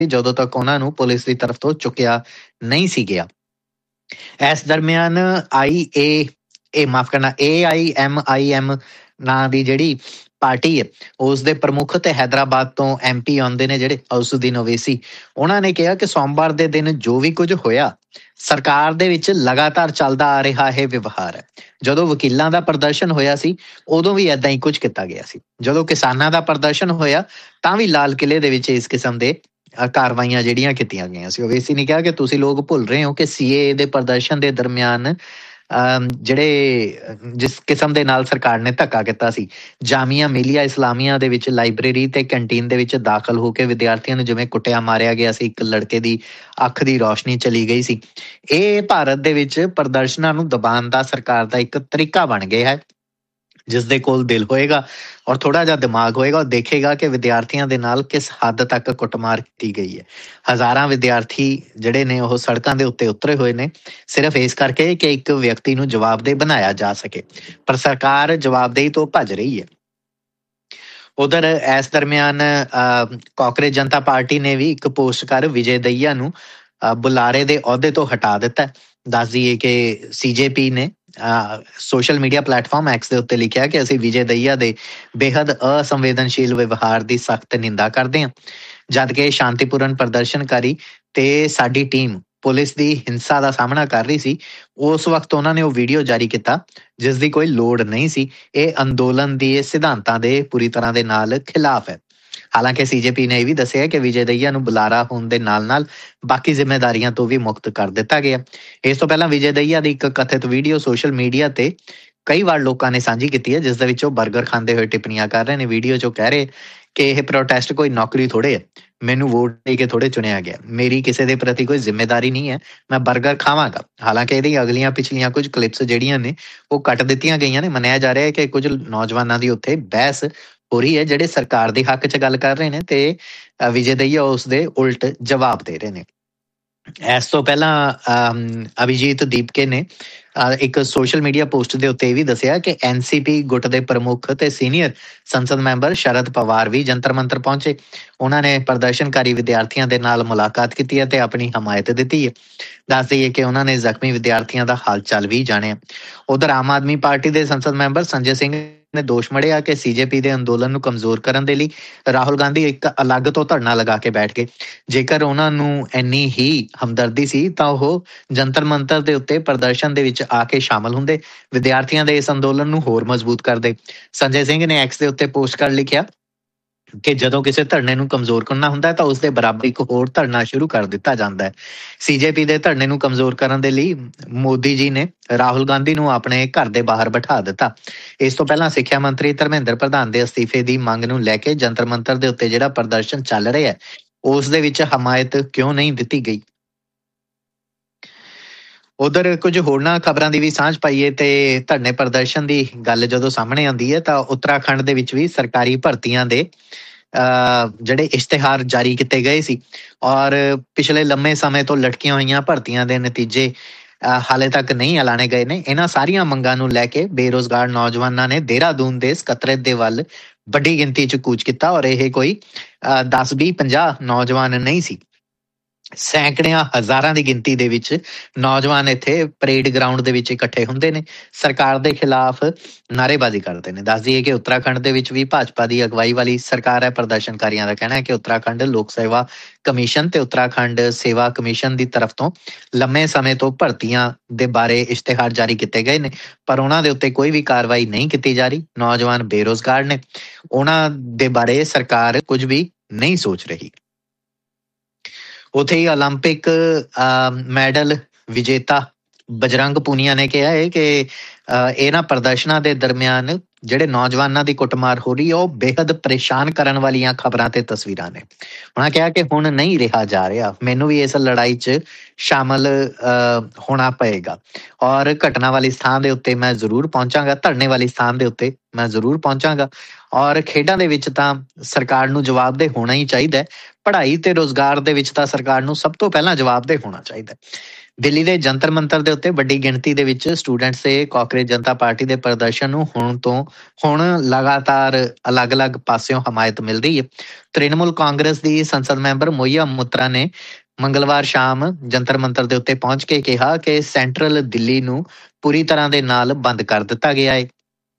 ਜਦੋਂ ਤੱਕ ਉਹਨਾਂ ਨੂੰ ਪੁਲਿਸ ਦੀ ਤਰਫ ਤੋਂ ਚੁੱਕਿਆ ਨਹੀਂ ਸੀ ਗਿਆ। ਇਸ ਦਰਮਿਆਨ AIMIM ਨਾਂ ਦੀ ਜਿਹੜੀ ਪਾਰਟੀ ਹੈ ਉਸ ਦੇ ਪ੍ਰਮੁੱਖ ਤੇ ਹੈਦਰਾਬਾਦ ਤੋਂ MP ਆਉਂਦੇ ਨੇ ਜਿਹੜੇ ਅਸਦੁਦੀਨ ਓਵੈਸੀ, ਉਹਨਾਂ ਨੇ ਕਿਹਾ ਕਿ ਸੋਮਵਾਰ ਦੇ ਦਿਨ ਜੋ ਵੀ ਕੁਝ ਹੋਇਆ ਸਰਕਾਰ ਦੇ ਵਿੱਚ ਲਗਾਤਾਰ ਚੱਲਦਾ ਆ ਰਿਹਾ ਇਹ ਵਿਵਹਾਰ ਹੈ। ਜਦੋਂ ਵਕੀਲਾਂ ਦਾ ਪ੍ਰਦਰਸ਼ਨ ਹੋਇਆ ਸੀ ਉਦੋਂ ਵੀ ਏਦਾਂ ਹੀ ਕੁਝ ਕੀਤਾ ਗਿਆ ਸੀ। ਜਦੋਂ ਕਿਸਾਨਾਂ ਦਾ ਪ੍ਰਦਰਸ਼ਨ ਹੋਇਆ ਤਾਂ ਵੀ ਲਾਲ ਕਿਲ੍ਹੇ ਦੇ ਵਿੱਚ ਇਸ ਕਿਸਮ ਦੇ ਕਾਰਵਾਈਆਂ ਜਿਹੜੀਆਂ ਕੀਤੀਆਂ ਗਈਆਂ ਸੀ। ਓਵੈਸੀ ਨੇ ਕਿਹਾ ਕਿ ਤੁਸੀਂ ਲੋਕ ਭੁੱਲ ਰਹੇ ਹੋ ਕਿ CAA ਦੇ ਪ੍ਰਦਰਸ਼ਨ ਦੇ ਦਰਮਿਆਨ ਜਿਸ ਕਿਸਮ ਦੇ ਨਾਲ ਸਰਕਾਰ ਨੇ ਧੱਕਾ ਕੀਤਾ ਸੀ, ਜਾਮੀਆ ਮਿਲੀਆ ਇਸਲਾਮੀਆ ਦੇ ਵਿੱਚ ਲਾਇਬ੍ਰੇਰੀ ਤੇ ਕੰਟੀਨ ਦੇ ਵਿੱਚ ਦਾਖਲ ਹੋ ਕੇ ਵਿਦਿਆਰਥੀਆਂ ਨੂੰ ਜਿਵੇਂ ਕੁੱਟਿਆ ਮਾਰਿਆ ਗਿਆ ਸੀ, ਇੱਕ ਲੜਕੇ ਦੀ ਅੱਖ ਦੀ ਰੌਸ਼ਨੀ ਚਲੀ ਗਈ ਸੀ। ਇਹ ਭਾਰਤ ਦੇ ਵਿੱਚ ਪ੍ਰਦਰਸ਼ਨਾਂ ਨੂੰ ਦਬਾਉਣ ਦਾ ਸਰਕਾਰ ਦਾ ਇੱਕ ਤਰੀਕਾ ਬਣ ਗਿਆ ਹੈ। ਜਿਸ ਦੇ ਕੋਲ ਦਿਲ ਹੋਏਗਾ ਔਰ ਥੋੜਾ ਜਿਹਾ ਦਿਮਾਗ ਹੋਏਗਾ ਉਹ ਦੇਖੇਗਾ ਕਿ ਵਿਦਿਆਰਥੀਆਂ ਦੇ ਨਾਲ ਕਿਸ ਹੱਦ ਤੱਕ ਕੁੱਟਮਾਰ ਕੀਤੀ ਗਈ ਹੈ। ਹਜ਼ਾਰਾਂ ਵਿਦਿਆਰਥੀ ਜਿਹੜੇ ਨੇ ਉਹ ਸੜਕਾਂ ਦੇ ਉੱਤੇ ਉਤਰੇ ਹੋਏ ਨੇ ਸਿਰਫ ਇਸ ਕਰਕੇ ਕਿ ਇੱਕ ਵਿਅਕਤੀ ਨੂੰ ਜਵਾਬਦੇਹ ਬਣਾਇਆ ਜਾ ਸਕੇ, ਪਰ ਸਰਕਾਰ ਜਵਾਬਦੇਹੀ ਤੋਂ ਭੱਜ ਰਹੀ ਹੈ। ਉਧਰ ਇਸ ਦਰਮਿਆਨ ਕਾਂਗਰਸ ਜਨਤਾ ਪਾਰਟੀ ਨੇ ਵੀ ਇੱਕ ਪੋਸਟ ਕਰ ਵਿਜੇ ਦਈਆ ਨੂੰ ਬੁਲਾਰੇ ਦੇ ਅਹੁਦੇ ਤੋਂ ਹਟਾ ਦਿੱਤਾ। ਦੱਸ ਦਈਏ ਕਿ CJP ਨੇ ਸੋਸ਼ਲ ਮੀਡੀਆ ਪਲੇਟਫਾਰਮ X ਦੇ ਉੱਤੇ ਲਿਖਿਆ ਕਿ ਅਸੀਂ ਵਿਜੇ ਦਈਆ ਦੇ ਬੇਹੱਦ ਅਸੰਵੇਦਨਸ਼ੀਲ ਵਿਵਹਾਰ ਦੀ ਸਖਤ ਨਿੰਦਾ ਕਰਦੇ ਹਾਂ। ਜਦ ਕਿ ਸ਼ਾਂਤੀਪੂਰਨ ਪ੍ਰਦਰਸ਼ਨਕਾਰੀ ਤੇ ਸਾਡੀ ਟੀਮ ਪੁਲਿਸ ਦੀ ਹਿੰਸਾ ਦਾ ਸਾਹਮਣਾ ਕਰ ਰਹੀ ਸੀ, ਉਸ ਵਕਤ ਉਹਨਾਂ ਨੇ ਉਹ ਵੀਡੀਓ ਜਾਰੀ ਕੀਤਾ ਜਿਸ ਦੀ ਕੋਈ ਲੋੜ ਨਹੀਂ ਸੀ। ਇਹ ਅੰਦੋਲਨ ਦੇ ਸਿਧਾਂਤਾਂ ਦੇ ਪੂਰੀ ਤਰ੍ਹਾਂ ਦੇ ਨਾਲ ਖਿਲਾਫ ਹੈ। ਹਾਲਾਂਕਿ CJP ਨੇ ਇਹ ਵੀ ਦੱਸਿਆ ਕਿ ਵਿਜੇ ਦਈਆ ਨੂੰ ਬੁਲਾਰਾ ਹੋਣ ਦੇ ਨਾਲ ਨਾਲ ਬਾਕੀ ਜ਼ਿੰਮੇਦਾਰੀਆਂ ਤੋਂ ਵੀ ਮੁਕਤ ਕਰ ਦਿੱਤਾ ਗਿਆ। ਇਸ ਤੋਂ ਪਹਿਲਾਂ ਵਿਜੇ ਦਈਆ ਦੀ ਇੱਕ ਕਥਿਤ ਵੀਡੀਓ ਸੋਸ਼ਲ ਮੀਡੀਆ ਤੇ ਕਈ ਵਾਰ ਲੋਕਾਂ ਨੇ ਸਾਂਝੀ ਕੀਤੀ ਹੈ, ਜਿਸ ਦੇ ਵਿੱਚ ਉਹ ਬਰਗਰ ਖਾਂਦੇ ਹੋਏ ਟਿੱਪਣੀਆਂ ਕਰ ਰਹੇ ਨੇ। ਵੀਡੀਓ 'ਚ ਉਹ ਕਹਿ ਰਹੇ ਕਿ ਇਹ ਪ੍ਰੋਟੈਸਟ ਕੋਈ ਨੌਕਰੀ ਥੋੜ੍ਹੇ ਹੈ, ਮੈਨੂੰ ਵੋਟ ਦੇ ਕੇ ਥੋੜ੍ਹੇ ਚੁਣਿਆ ਗਿਆ, ਮੇਰੀ ਕਿਸੇ ਦੇ ਪ੍ਰਤੀ ਕੋਈ ਜ਼ਿੰਮੇਦਾਰੀ ਨਹੀਂ ਹੈ, ਮੈਂ ਬਰਗਰ ਖਾਵਾਂਗਾ। ਹਾਲਾਂਕਿ ਇਹਦੀਆਂ ਅਗਲੀਆਂ ਪਿਛਲੀਆਂ ਕੁਝ ਕਲਿੱਪਸ ਜਿਹੜੀਆਂ ਨੇ ਉਹ ਕੱਟ ਦਿੱਤੀਆਂ ਗਈਆਂ ਨੇ। ਮੰਨਿਆ ਜਾ ਰਿਹਾ ਹੈ ਕਿ ਕੁਝ ਨੌਜਵਾਨਾਂ ਦੀ ਉੱਥੇ ਬਹਿਸ ਹੋ ਰਹੀ ਹੈ ਜਿਹੜੇ ਸਰਕਾਰ ਦੇ ਹੱਕ 'ਚ ਗੱਲ ਕਰ ਰਹੇ ਨੇ ਤੇ ਵਿਜੇ ਦਈਆ ਉਸ ਦੇ ਉਲਟ ਜਵਾਬ ਦੇ ਰਹੇ ਨੇ। ਇਸ ਤੋਂ ਪਹਿਲਾਂ ਅਭਿਜੀਤ ਦੀਪਕੇ ਨੇ ਇੱਕ ਸੋਸ਼ਲ ਮੀਡੀਆ ਪੋਸਟ ਦੇ ਉੱਤੇ ਇਹ ਵੀ ਦੱਸਿਆ ਕਿ NCP ਗੁੱਟ ਦੇ ਪ੍ਰਮੁੱਖ ਤੇ ਸੀਨੀਅਰ ਸੰਸਦ ਮੈਂਬਰ ਸ਼ਰਦ ਪਵਾਰ ਵੀ ਜੰਤਰ ਮੰਤਰ ਪਹੁੰਚੇ। ਉਹਨਾਂ ਨੇ ਪ੍ਰਦਰਸ਼ਨਕਾਰੀ ਵਿਦਿਆਰਥੀਆਂ ਦੇ ਨਾਲ ਮੁਲਾਕਾਤ ਕੀਤੀ ਹੈ ਤੇ ਆਪਣੀ ਹਮਾਇਤ ਦਿੱਤੀ ਹੈ। ਦੱਸ ਦਈਏ ਕਿ ਉਹਨਾਂ ਨੇ ਜ਼ਖਮੀ ਵਿਦਿਆਰਥੀਆਂ ਦਾ ਹਾਲ ਚਾਲ ਵੀ ਜਾਣਿਆ। ਉਧਰ ਆਮ ਆਦਮੀ ਪਾਰਟੀ ਦੇ ਸੰਸਦ ਮੈਂਬਰ ਸੰਜੇ ਸਿੰਘ ਨੇ ਦੋਸ਼ ਮੜਿਆ ਕਿ CJP ਦੇ ਅੰਦੋਲਨ ਨੂੰ ਕਮਜ਼ੋਰ ਕਰਨ ਦੇ ਲਈ ਰਾਹੁਲ ਗਾਂਧੀ ਇੱਕ ਅਲੱਗ ਤੋਂ ਧਰਨਾ ਲਗਾ ਕੇ ਬੈਠ ਗਏ। ਜੇਕਰ ਉਹਨਾਂ ਨੂੰ ਇੰਨੀ ਹੀ ਹਮਦਰਦੀ ਸੀ ਤਾਂ ਉਹ ਜੰਤਰ ਮੰਤਰ ਦੇ ਉੱਤੇ ਪ੍ਰਦਰਸ਼ਨ ਦੇ ਵਿੱਚ ਆ ਕੇ ਸ਼ਾਮਲ ਹੁੰਦੇ, ਵਿਦਿਆਰਥੀਆਂ ਦੇ ਇਸ ਅੰਦੋਲਨ ਨੂੰ ਹੋਰ ਮਜ਼ਬੂਤ ਕਰਦੇ। ਸੰਜੇ ਸਿੰਘ ਨੇ X ਦੇ ਉੱਤੇ ਪੋਸਟ ਕਰ ਲਿਖਿਆ ਕਿ ਜਦੋਂ ਕਿਸੇ ਧਰਨੇ ਨੂੰ ਕਮਜ਼ੋਰ ਕਰਨਾ ਹੁੰਦਾ ਤਾਂ ਉਸਦੇ ਬਰਾਬਰ ਇੱਕ ਹੋਰ ਧਰਨਾ ਸ਼ੁਰੂ ਕਰ ਦਿੱਤਾ ਜਾਂਦਾ ਹੈ। CJP ਦੇ ਧਰਨੇ ਨੂੰ ਕਮਜ਼ੋਰ ਕਰਨ ਦੇ ਲਈ ਮੋਦੀ ਜੀ ਨੇ ਰਾਹੁਲ ਗਾਂਧੀ ਨੂੰ ਆਪਣੇ ਘਰ ਦੇ ਬਾਹਰ ਬਿਠਾ ਦਿੱਤਾ। ਇਸ ਤੋਂ ਪਹਿਲਾਂ ਸਿੱਖਿਆ ਮੰਤਰੀ ਧਰਮਿੰਦਰ ਪ੍ਰਧਾਨ ਦੇ ਅਸਤੀਫੇ ਦੀ ਮੰਗ ਨੂੰ ਲੈ ਕੇ ਜੰਤਰ ਮੰਤਰ ਦੇ ਉੱਤੇ ਜਿਹੜਾ ਪ੍ਰਦਰਸ਼ਨ ਚੱਲ ਰਿਹਾ ਹੈ ਉਸ ਦੇ ਵਿੱਚ ਹਮਾਇਤ ਕਿਉਂ ਨਹੀਂ ਦਿੱਤੀ ਗਈ। ਉਧਰ ਕੁਝ ਹੋਰਨਾਂ ਖਬਰਾਂ ਦੀ ਵੀ ਸਾਂਝ ਪਾਈਏ ਤੇ ਧਰਨੇ ਪ੍ਰਦਰਸ਼ਨ ਦੀ ਗੱਲ ਜਦੋਂ ਸਾਹਮਣੇ ਆਉਂਦੀ ਹੈ ਤਾਂ ਉੱਤਰਾਖੰਡ ਦੇ ਵਿੱਚ ਵੀ ਸਰਕਾਰੀ ਭਰਤੀਆਂ ਦੇ ਜਿਹੜੇ ਇਸ਼ਤਿਹਾਰ ਜਾਰੀ ਕੀਤੇ ਗਏ ਸੀ ਔਰ ਪਿਛਲੇ ਲੰਮੇ ਸਮੇਂ ਤੋਂ ਲਟਕੀਆਂ ਹੋਈਆਂ ਭਰਤੀਆਂ ਦੇ ਨਤੀਜੇ ਹਾਲੇ ਤੱਕ ਨਹੀਂ ਐਲਾਨੇ ਗਏ ਨੇ। ਇਹਨਾਂ ਸਾਰੀਆਂ ਮੰਗਾਂ ਨੂੰ ਲੈ ਕੇ ਬੇਰੁਜ਼ਗਾਰ ਨੌਜਵਾਨਾਂ ਨੇ ਦੇਹਰਾਦੂਨ ਦੇ ਸਕੱਤਰੇਤ ਦੇ ਵੱਲ ਵੱਡੀ ਗਿਣਤੀ 'ਚ ਕੂਚ ਕੀਤਾ ਔਰ ਇਹ ਕੋਈ 10, 20, 50 ਨੌਜਵਾਨ ਨਹੀਂ ਸੀ, ਸੈਂਕੜਿਆਂ ਹਜ਼ਾਰਾਂ ਦੀ ਗਿਣਤੀ ਦੇ ਵਿੱਚ ਨੌਜਵਾਨ ਇੱਥੇ ਪਰੇਡ ਗਰਾਊਂਡ ਦੇ ਵਿੱਚ ਇਕੱਠੇ ਹੁੰਦੇ ਨੇ, ਸਰਕਾਰ ਦੇ ਖਿਲਾਫ ਨਾਅਰੇਬਾਜ਼ੀ ਕਰਦੇ ਨੇ। ਦੱਸ ਦਈਏ ਕਿ ਉੱਤਰਾਖੰਡ ਦੇ ਵਿੱਚ ਵੀ ਭਾਜਪਾ ਦੀ ਅਗਵਾਈ ਵਾਲੀ ਸਰਕਾਰ ਹੈ। ਪ੍ਰਦਰਸ਼ਨਕਾਰੀਆਂ ਦਾ ਕਹਿਣਾ ਹੈ ਕਿ ਉੱਤਰਾਖੰਡ ਲੋਕ ਸੇਵਾ ਕਮਿਸ਼ਨ ਤੇ ਉੱਤਰਾਖੰਡ ਸੇਵਾ ਕਮਿਸ਼ਨ ਦੀ ਤਰਫ ਤੋਂ ਲੰਮੇ ਸਮੇਂ ਤੋਂ ਭਰਤੀਆਂ ਦੇ ਬਾਰੇ ਇਸ਼ਤਿਹਾਰ ਜਾਰੀ ਕੀਤੇ ਗਏ ਨੇ, ਪਰ ਉਹਨਾਂ ਦੇ ਉੱਤੇ ਕੋਈ ਵੀ ਕਾਰਵਾਈ ਨਹੀਂ ਕੀਤੀ ਜਾ ਰਹੀ। ਨੌਜਵਾਨ ਬੇਰੁਜ਼ਗਾਰ ਨੇ, ਉਹਨਾਂ ਦੇ ਬਾਰੇ ਸਰਕਾਰ ਕੁਝ ਵੀ ਨਹੀਂ ਸੋਚ ਰਹੀ। ਉੱਥੇ ਹੀ ਓਲੰਪਿਕ ਮੈਡਲ ਵਿਜੇਤਾ ਬਜਰੰਗ ਪੂਨੀਆ ਨੇ ਕਿਹਾ ਹੈ ਕਿ ਇਹਨਾਂ ਪ੍ਰਦਰਸ਼ਨਾਂ ਦੇ ਦਰਮਿਆਨ ਜਿਹੜੇ ਨੌਜਵਾਨਾਂ ਦੀ ਕੁੱਟਮਾਰ ਹੋ ਰਹੀ ਹੈ ਉਹ ਬੇਹੱਦ ਪਰੇਸ਼ਾਨ ਕਰਨ ਵਾਲੀਆਂ ਖਬਰਾਂ ਤੇ ਤਸਵੀਰਾਂ ਨੇ। ਉਹਨਾਂ ਕਿਹਾ ਕਿ ਹੁਣ ਨਹੀਂ ਰਿਹਾ ਜਾ ਰਿਹਾ, ਮੈਨੂੰ ਵੀ ਇਸ ਲੜਾਈ 'ਚ ਸ਼ਾਮਲ ਹੋਣਾ ਪਏਗਾ ਔਰ ਘਟਨਾ ਵਾਲੀ ਸਥਾਨ ਦੇ ਉੱਤੇ ਮੈਂ ਜ਼ਰੂਰ ਪਹੁੰਚਾਂਗਾ, ਧਰਨੇ ਵਾਲੀ ਸਥਾਨ ਦੇ ਉੱਤੇ ਮੈਂ ਜ਼ਰੂਰ ਪਹੁੰਚਾਂਗਾ। ਔਰ ਖੇਡਾਂ ਦੇ ਵਿੱਚ ਤਾਂ ਸਰਕਾਰ ਨੂੰ ਜਵਾਬਦੇਹ ਹੋਣਾ ਹੀ ਚਾਹੀਦਾ। ਪੜ੍ਹਾਈ ਤੇ ਰੁਜ਼ਗਾਰ ਦੇ ਵਿੱਚ ਤਾਂ ਸਰਕਾਰ ਨੂੰ ਸਭ ਤੋਂ ਪਹਿਲਾਂ ਜਵਾਬਦੇਹ ਹੋਣਾ ਚਾਹੀਦਾ। ਦਿੱਲੀ ਦੇ ਜੰਤਰ ਮੰਤਰ ਦੇ ਉੱਤੇ ਵੱਡੀ ਗਿਣਤੀ ਦੇ ਵਿੱਚ ਸਟੂਡੈਂਟਸ ਤੇ ਕਾਂਗਰਸ ਜਨਤਾ ਪਾਰਟੀ ਦੇ ਪ੍ਰਦਰਸ਼ਨ ਨੂੰ ਹੁਣ ਲਗਾਤਾਰ ਅਲੱਗ-ਅਲੱਗ ਪਾਸਿਓਂ ਹਮਾਇਤ ਮਿਲ ਰਹੀ ਹੈ। ਤ੍ਰਿਣਮੂਲ ਕਾਂਗਰਸ ਦੀ ਸੰਸਦ ਮੈਂਬਰ ਮੋਈਆ ਮੁੱਤਰਾ ਨੇ ਮੰਗਲਵਾਰ ਸ਼ਾਮ ਜੰਤਰ ਮੰਤਰ ਦੇ ਉੱਤੇ ਪਹੁੰਚ ਕੇ ਕਿਹਾ ਕਿ ਸੈਂਟਰਲ ਦਿੱਲੀ ਨੂੰ ਪੂਰੀ ਤਰ੍ਹਾਂ ਦੇ ਨਾਲ ਬੰਦ ਕਰ ਦਿੱਤਾ ਗਿਆ ਹੈ।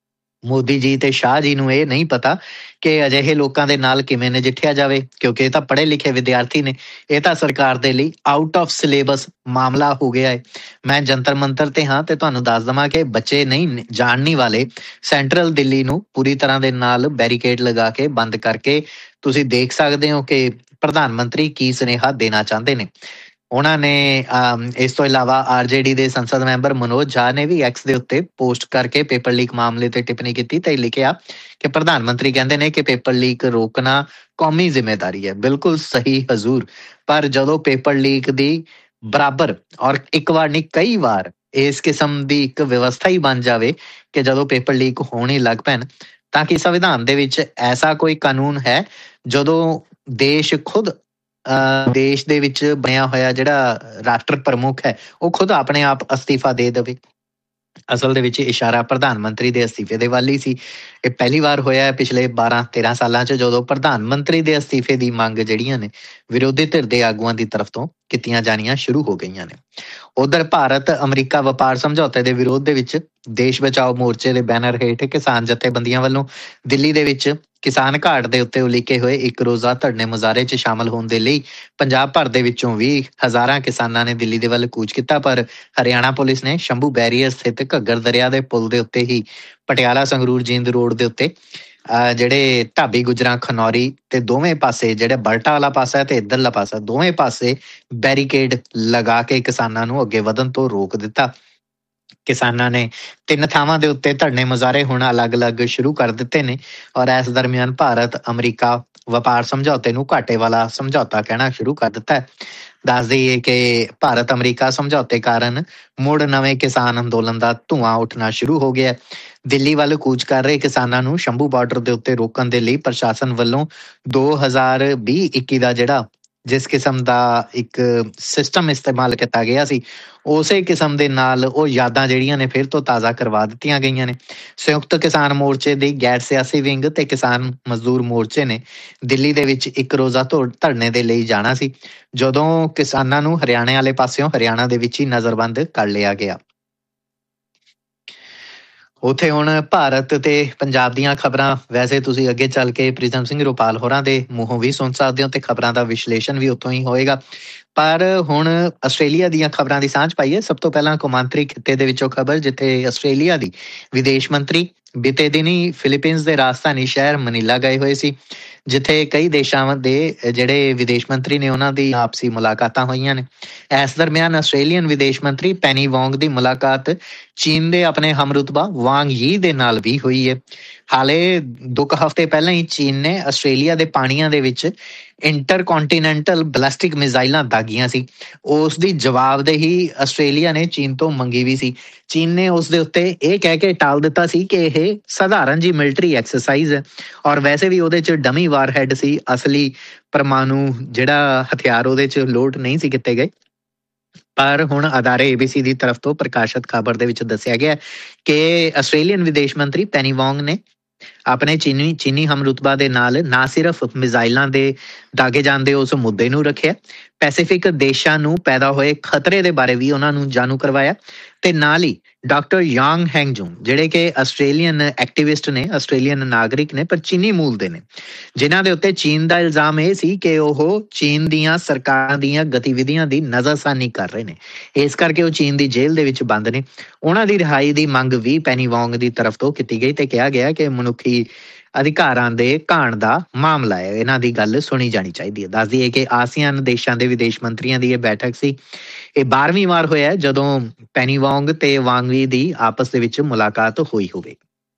ਮੋਦੀ ਜੀ ਤੇ ਸ਼ਾਹ ਜੀ ਨੂੰ ਇਹ ਨਹੀਂ ਪਤਾ ਕਿ ਅਜਿਹੇ ਲੋਕਾਂ ਦੇ ਨਾਲ ਕਿਵੇਂ ਨਜਿੱਠਿਆ ਜਾਵੇ, ਕਿਉਂਕਿ ਇਹ ਤਾਂ ਪੜ੍ਹੇ ਲਿਖੇ ਵਿਦਿਆਰਥੀ ਨੇ। ਇਹ ਤਾਂ ਸਰਕਾਰ ਦੇ ਲਈ ਆਊਟ ਆਫ ਸਿਲੇਬਸ ਮਾਮਲਾ ਹੋ ਗਿਆ ਹੈ। ਮੈਂ ਜੰਤਰ ਮੰਤਰ ਤੇ ਹਾਂ ਤੇ ਤੁਹਾਨੂੰ ਦੱਸ ਦੇਵਾਂ ਕਿ ਬੱਚੇ ਨਹੀਂ ਜਾਣਨੀ ਵਾਲੇ ਸੈਂਟਰਲ ਦਿੱਲੀ ਨੂੰ ਪੂਰੀ ਤਰ੍ਹਾਂ ਦੇ ਨਾਲ ਬੈਰੀਕੇਡ ਲਗਾ ਕੇ ਬੰਦ ਕਰਕੇ ਤੁਸੀਂ ਦੇਖ ਸਕਦੇ ਹੋ ਕਿ ਪ੍ਰਧਾਨ ਮੰਤਰੀ ਕੀ ਸੁਨੇਹਾ ਦੇਣਾ ਚਾਹੁੰਦੇ ਨੇ। ਉਹਨਾਂ ਨੇ ਇਸ ਤੋਂ ਇਲਾਵਾ ਆਰਜੇਡੀ ਦੇ ਸੰਸਦ ਮੈਂਬਰ ਮਨੋਜ ਝਾ ਨੇ ਵੀ ਐਕਸ ਦੇ ਉੱਤੇ ਪੋਸਟ ਕਰਕੇ ਪੇਪਰ ਲੀਕ ਮਾਮਲੇ ਤੇ ਟਿੱਪਣੀ ਕੀਤੀ ਤੇ ਲਿਖਿਆ ਕਿ ਪ੍ਰਧਾਨ ਮੰਤਰੀ ਕਹਿੰਦੇ ਨੇ ਕਿ ਪੇਪਰ ਲੀਕ ਰੋਕਣਾ ਕੌਮੀ ਜ਼ਿੰਮੇਵਾਰੀ ਹੈ। ਬਿਲਕੁਲ ਸਹੀ ਹਜ਼ੂਰ, ਪਰ ਜਦੋਂ ਪੇਪਰ ਲੀਕ ਦੀ ਬਰਾਬਰ ਔਰ ਇੱਕ ਵਾਰ ਨਹੀਂ ਕਈ ਵਾਰ ਇਸ ਕਿਸਮ ਦੀ ਇੱਕ ਵਿਵਸਥਾ ਹੀ ਬਣ ਜਾਵੇ ਕਿ ਜਦੋਂ ਪੇਪਰ ਲੀਕ ਹੋਣ ਹੀ ਲੱਗ ਪੈਣ, ਤਾਂ ਕਿ ਸੰਵਿਧਾਨ ਦੇ ਵਿੱਚ ਐਸਾ ਕੋਈ ਕਾਨੂੰਨ ਹੈ ਜਦੋਂ ਦੇਸ਼ ਖੁਦ ਦੇਸ਼ ਦੇ ਵਿੱਚ ਬਣਿਆ ਹੋਇਆ ਜਿਹੜਾ ਰਾਸ਼ਟਰ ਪ੍ਰਮੁੱਖ ਹੈ ਉਹ ਖੁਦ ਆਪਣੇ ਆਪ ਅਸਤੀਫਾ ਦੇ ਦੇਵੇ। ਅਸਲ ਦੇ ਵਿੱਚ ਇਸ਼ਾਰਾ ਪ੍ਰਧਾਨ ਮੰਤਰੀ ਦੇ ਅਸਤੀਫੇ ਦੇ ਵੱਲ ਹੀ ਸੀ। ਇਹ ਪਹਿਲੀ ਵਾਰ ਹੋਇਆ ਹੈ ਪਿਛਲੇ 12-13 ਸਾਲਾਂ 'ਚ ਜਦੋਂ ਪ੍ਰਧਾਨ ਮੰਤਰੀ ਦੇ ਅਸਤੀਫੇ ਦੀ ਮੰਗ ਜਿਹੜੀਆਂ ਨੇ ਵਿਰੋਧੀ ਧਿਰ ਦੇ ਆਗੂਆਂ ਦੀ ਤਰਫ ਤੋਂ ਕੀਤੀਆਂ ਜਾਣੀਆਂ ਸ਼ੁਰੂ ਹੋ ਗਈਆਂ ਨੇ। ਉਧਰ ਭਾਰਤ ਅਮਰੀਕਾ ਵਪਾਰ ਸਮਝੌਤੇ ਦੇ ਵਿਰੋਧ ਦੇ ਵਿੱਚ ਦੇਸ਼ ਬਚਾਓ ਮੋਰਚੇ ਦੇ ਬੈਨਰ ਹੇਠ ਕਿਸਾਨ ਜਥੇਬੰਦੀਆਂ ਵੱਲੋਂ ਦਿੱਲੀ ਦੇ ਵਿੱਚ ਕਿਸਾਨ ਘਾਟ ਦੇ ਉੱਤੇ ਉਲੀਕੇ ਹੋਏ ਇੱਕ ਰੋਜ਼ਾ ਧਰਨੇ ਮੁਜ਼ਾਹਰੇ 'ਚ ਸ਼ਾਮਲ ਹੋਣ ਦੇ ਲਈ ਪੰਜਾਬ ਭਰ ਦੇ ਵਿੱਚੋਂ ਵੀ ਹਜ਼ਾਰਾਂ ਕਿਸਾਨਾਂ ਨੇ ਦਿੱਲੀ ਦੇ ਵੱਲ ਕੂਚ ਕੀਤਾ, ਪਰ ਹਰਿਆਣਾ ਪੁਲਿਸ ਨੇ ਸ਼ੰਭੂ ਬੈਰੀਅਰ ਸਥਿਤ ਘੱਗਰ ਦਰਿਆ ਦੇ ਪੁਲ ਦੇ ਉੱਤੇ ਹੀ ਪਟਿਆਲਾ ਸੰਗਰੂਰ ਜੀਂਦ ਰੋਡ ਦੇ ਉੱਤੇ ਜਿਹੜੇ ਢਾਬੀ ਗੁਜਰਾਂ ਖਨੌਰੀ ਤੇ ਦੋਵੇਂ ਪਾਸੇ ਜਿਹੜੇ ਬਲਟਾ ਵਾਲਾ ਪਾਸਾ ਤੇ ਇੱਧਰਲਾ ਪਾਸਾ ਦੋਵੇਂ ਪਾਸੇ ਬੈਰੀਕੇਡ ਲਗਾ ਕੇ ਕਿਸਾਨਾਂ ਨੂੰ ਅੱਗੇ ਵਧਣ ਤੋਂ ਰੋਕ ਦਿੱਤਾ। ਕਿਸਾਨਾਂ ਨੇ 3 ਥਾਵਾਂ ਦੇ ਉੱਤੇ ਧਰਨੇ ਮੁਜ਼ਾਹਰੇ ਹੁਣ ਅਲੱਗ-ਅਲੱਗ ਸ਼ੁਰੂ ਕਰ ਦਿੱਤੇ ਨੇ ਔਰ ਇਸ ਦਰਮਿਆਨ ਭਾਰਤ ਅਮਰੀਕਾ ਵਪਾਰ ਸਮਝੌਤੇ ਨੂੰ ਘਾਟੇ ਵਾਲਾ ਸਮਝੌਤਾ ਕਹਿਣਾ ਸ਼ੁਰੂ ਕਰ ਦਿੱਤਾ ਹੈ। ਦੱਸ ਦੇਈਏ ਕਿ ਭਾਰਤ ਅਮਰੀਕਾ ਸਮਝੌਤੇ ਕਾਰਨ ਮੁੜ ਨਵੇਂ ਕਿਸਾਨ ਅੰਦੋਲਨ ਦਾ ਧੂੰਆਂ ਉੱਠਣਾ ਸ਼ੁਰੂ ਹੋ ਗਿਆ। ਦਿੱਲੀ ਵੱਲ ਕੂਚ ਕਰ ਰਹੇ ਕਿਸਾਨਾਂ ਨੂੰ ਸ਼ੰਭੂ ਬਾਰਡਰ ਦੇ ਉੱਤੇ ਰੋਕਣ ਦੇ ਲਈ ਪ੍ਰਸ਼ਾਸਨ ਵੱਲੋਂ 2020-21 ਦਾ ਜਿਹੜਾ ਜਿਸ ਕਿਸਮ ਦਾ ਇੱਕ ਸਿਸਟਮ ਇਸਤੇਮਾਲ ਕੀਤਾ ਗਿਆ ਸੀ ਉਸੇ ਕਿਸਮ ਦੇ ਨਾਲ ਉਹ ਯਾਦਾਂ ਜਿਹੜੀਆਂ ਨੇ ਫਿਰ ਤੋਂ ਤਾਜ਼ਾ ਕਰਵਾ ਦਿੱਤੀਆਂ ਗਈਆਂ ਨੇ। ਸੰਯੁਕਤ ਕਿਸਾਨ ਮੋਰਚੇ ਦੀ ਗੈਰ ਸਿਆਸੀ ਵਿੰਗ ਤੇ ਕਿਸਾਨ ਮਜ਼ਦੂਰ ਮੋਰਚੇ ਨੇ ਦਿੱਲੀ ਦੇ ਵਿੱਚ ਇੱਕ ਰੋਜ਼ਾ ਧਰਨੇ ਦੇ ਲਈ ਜਾਣਾ ਸੀ, ਜਦੋਂ ਕਿਸਾਨਾਂ ਨੂੰ ਹਰਿਆਣੇ ਵਾਲੇ ਪਾਸਿਓਂ ਹਰਿਆਣਾ ਦੇ ਵਿੱਚ ਹੀ ਨਜ਼ਰਬੰਦ ਕਰ ਲਿਆ ਗਿਆ। ਉੱਥੇ ਹੁਣ ਭਾਰਤ ਤੇ ਪੰਜਾਬ ਦੀਆਂ ਖਬਰਾਂ ਵੈਸੇ ਤੁਸੀਂ ਅੱਗੇ ਚੱਲ ਕੇ ਪ੍ਰੀਤਮ ਸਿੰਘ ਰੁਪਾਲ ਹੋਰਾਂ ਦੇ ਮੂੰਹੋਂ ਵੀ ਸੁਣ ਸਕਦੇ ਹੋ ਤੇ ਖਬਰਾਂ ਦਾ ਵਿਸ਼ਲੇਸ਼ਣ ਵੀ ਉੱਥੋਂ ਹੀ ਹੋਏਗਾ। ਪਰ ਹੁਣ ਆਸਟ੍ਰੇਲੀਆ ਦੀਆਂ ਖਬਰਾਂ ਦੀ ਸਾਂਝ ਪਾਈਏ। ਸਭ ਤੋਂ ਪਹਿਲਾਂ ਕੌਮਾਂਤਰੀ ਖਿੱਤੇ ਦੇ ਵਿੱਚੋਂ ਖਬਰ, ਜਿੱਥੇ ਆਸਟ੍ਰੇਲੀਆ ਦੀ ਵਿਦੇਸ਼ ਮੰਤਰੀ ਬੀਤੇ ਦਿਨੀ ਫਿਲੀਪੀਨਸ ਦੇ ਰਾਜਧਾਨੀ ਸ਼ਹਿਰ ਮਨੀਲਾ ਗਏ ਹੋਏ ਸੀ, ਜਿੱਥੇ ਕਈ ਦੇਸ਼ਾਂ ਦੇ ਜਿਹੜੇ ਵਿਦੇਸ਼ ਮੰਤਰੀ ਨੇ ਉਹਨਾਂ ਦੀ ਆਪਸੀ ਮੁਲਾਕਾਤਾਂ ਹੋਈਆਂ ਨੇ। ਇਸ ਦਰਮਿਆਨ ਆਸਟ੍ਰੇਲੀਅਨ ਵਿਦੇਸ਼ ਮੰਤਰੀ ਪੈਨੀ ਵੋਂਗ ਦੀ ਮੁਲਾਕਾਤ ਚੀਨ ਦੇ ਆਪਣੇ ਹਮਰੁਤਬਾ ਵਾਂਗ ਯੀ ਦੇ ਨਾਲ ਵੀ ਹੋਈ ਹੈ। ਹਾਲੇ 2 ਹਫ਼ਤੇ ਪਹਿਲਾਂ ਹੀ ਚੀਨ ਨੇ ਆਸਟ੍ਰੇਲੀਆ ਦੇ ਪਾਣੀਆਂ ਦੇ ਵਿੱਚ ਇੰਟਰਕੌਂਟੀਨੈਂਟਲ ਬੈਲਿਸਟਿਕ ਮਿਜ਼ਾਈਲਾਂ ਦਾਗੀਆਂ ਸੀ। ਉਸ ਦੀ ਜਵਾਬਦੇਹੀ ਆਸਟ੍ਰੇਲੀਆ ਨੇ ਚੀਨ ਤੋਂ ਮੰਗੀ ਵੀ ਸੀ। ਚੀਨ ਨੇ ਉਸ ਦੇ ਉੱਤੇ ਇਹ ਕਹਿ ਕੇ ਟਾਲ ਦਿੱਤਾ ਸੀ ਕਿ ਇਹ ਸਧਾਰਨ ਜੀ ਮਿਲਟਰੀ ਐਕਸਰਸਾਈਜ਼ ਹੈ ਔਰ ਵੈਸੇ ਵੀ ਉਹਦੇ 'ਚ ਡਮੀ ਵਾਰਹੈਡ ਸੀ, ਅਸਲੀ ਪਰਮਾਣੂ ਜਿਹੜਾ ਹਥਿਆਰ ਉਹਦੇ 'ਚ ਲੋਡ ਨਹੀਂ ਸੀ ਕੀਤੇ ਗਏ। ਪਰ ਹੁਣ ਅਦਾਰੇ ABC ਦੀ ਤਰਫ ਤੋਂ ਪ੍ਰਕਾਸ਼ਿਤ ਖਬਰ ਦੇ ਵਿੱਚ ਦੱਸਿਆ ਗਿਆ ਕਿ ਆਸਟ੍ਰੇਲੀਅਨ ਵਿਦੇਸ਼ ਮੰਤਰੀ ਪੈਨੀ ਵੋਂਗ ਨੇ ਆਪਣੇ ਚੀਨੀ ਹਮਰੁਤਬਾ ਦੇ ਨਾਲ ਨਾ ਸਿਰਫ ਮਿਜ਼ਾਈਲਾਂ ਦੇ ਦਾਗੇ ਜਾਣ ਦੇ ਉਸ ਮੁੱਦੇ ਨੂੰ ਰੱਖਿਆ, ਪੈਸੀਫਿਕ ਦੇਸ਼ਾਂ ਨੂੰ ਪੈਦਾ ਹੋਏ ਖਤਰੇ ਦੇ ਬਾਰੇ ਵੀ ਉਹਨਾਂ ਨੂੰ ਜਾਣੂ ਕਰਵਾਇਆ ਤੇ ਨਾਲ ਹੀ ਡਾਕਟਰ ਯਾਂਗ ਹੈਂਗਜੂੰਗ ਜਿਹੜੇ ਕਿ ਆਸਟ੍ਰੇਲੀਅਨ ਐਕਟਿਵਿਸਟ ਨੇ, ਆਸਟ੍ਰੇਲੀਅਨ ਨਾਗਰਿਕ ਨੇ ਪਰ ਚੀਨੀ ਮੂਲ ਦੇ ਨੇ, ਜਿਨ੍ਹਾਂ ਦੇ ਉੱਤੇ ਚੀਨ ਦਾ ਇਲਜ਼ਾਮ ਇਹ ਸੀ ਕਿ ਉਹ ਚੀਨ ਦੀਆਂ ਸਰਕਾਰਾਂ ਦੀਆਂ ਗਤੀਵਿਧੀਆਂ ਦੀ ਨਜ਼ਰਸਾਨੀ ਕਰ ਰਹੇ ਨੇ, ਇਸ ਕਰਕੇ ਉਹ ਚੀਨ ਦੀ ਜੇਲ੍ਹ ਦੇ ਵਿੱਚ ਬੰਦ ਨੇ। ਉਹਨਾਂ ਦੀ ਰਿਹਾਈ ਦੀ ਮੰਗ ਵੀ ਪੈਨੀ ਵੋਂਗ ਦੀ ਤਰਫ ਤੋਂ ਕੀਤੀ ਗਈ ਤੇ ਕਿਹਾ ਗਿਆ ਕਿ ਮਨੁੱਖੀ ਅਧਿਕਾਰਾਂ ਦੇ ਘਾਣ ਦਾ ਮਾਮਲਾ ਹੈ, ਇਹਨਾਂ ਦੀ ਗੱਲ ਸੁਣੀ ਜਾਣੀ ਚਾਹੀਦੀ ਹੈ। ਦੱਸ ਦਈਏ ਕਿ ਆਸੀਆਨ ਦੇਸ਼ਾਂ ਦੇ ਵਿਦੇਸ਼ ਮੰਤਰੀਆਂ ਦੀ ਇਹ ਬੈਠਕ ਸੀ। ਇਹ 12ਵੀਂ ਵਾਰ ਹੋਇਆ ਜਦੋਂ ਪੈਨੀ ਵੋਂਗ ਤੇ ਵਾਂਗ ਯੀ ਦੀ ਆਪਸ ਦੇ ਵਿੱਚ ਮੁਲਾਕਾਤ ਹੋਈ ਹੋਵੇ।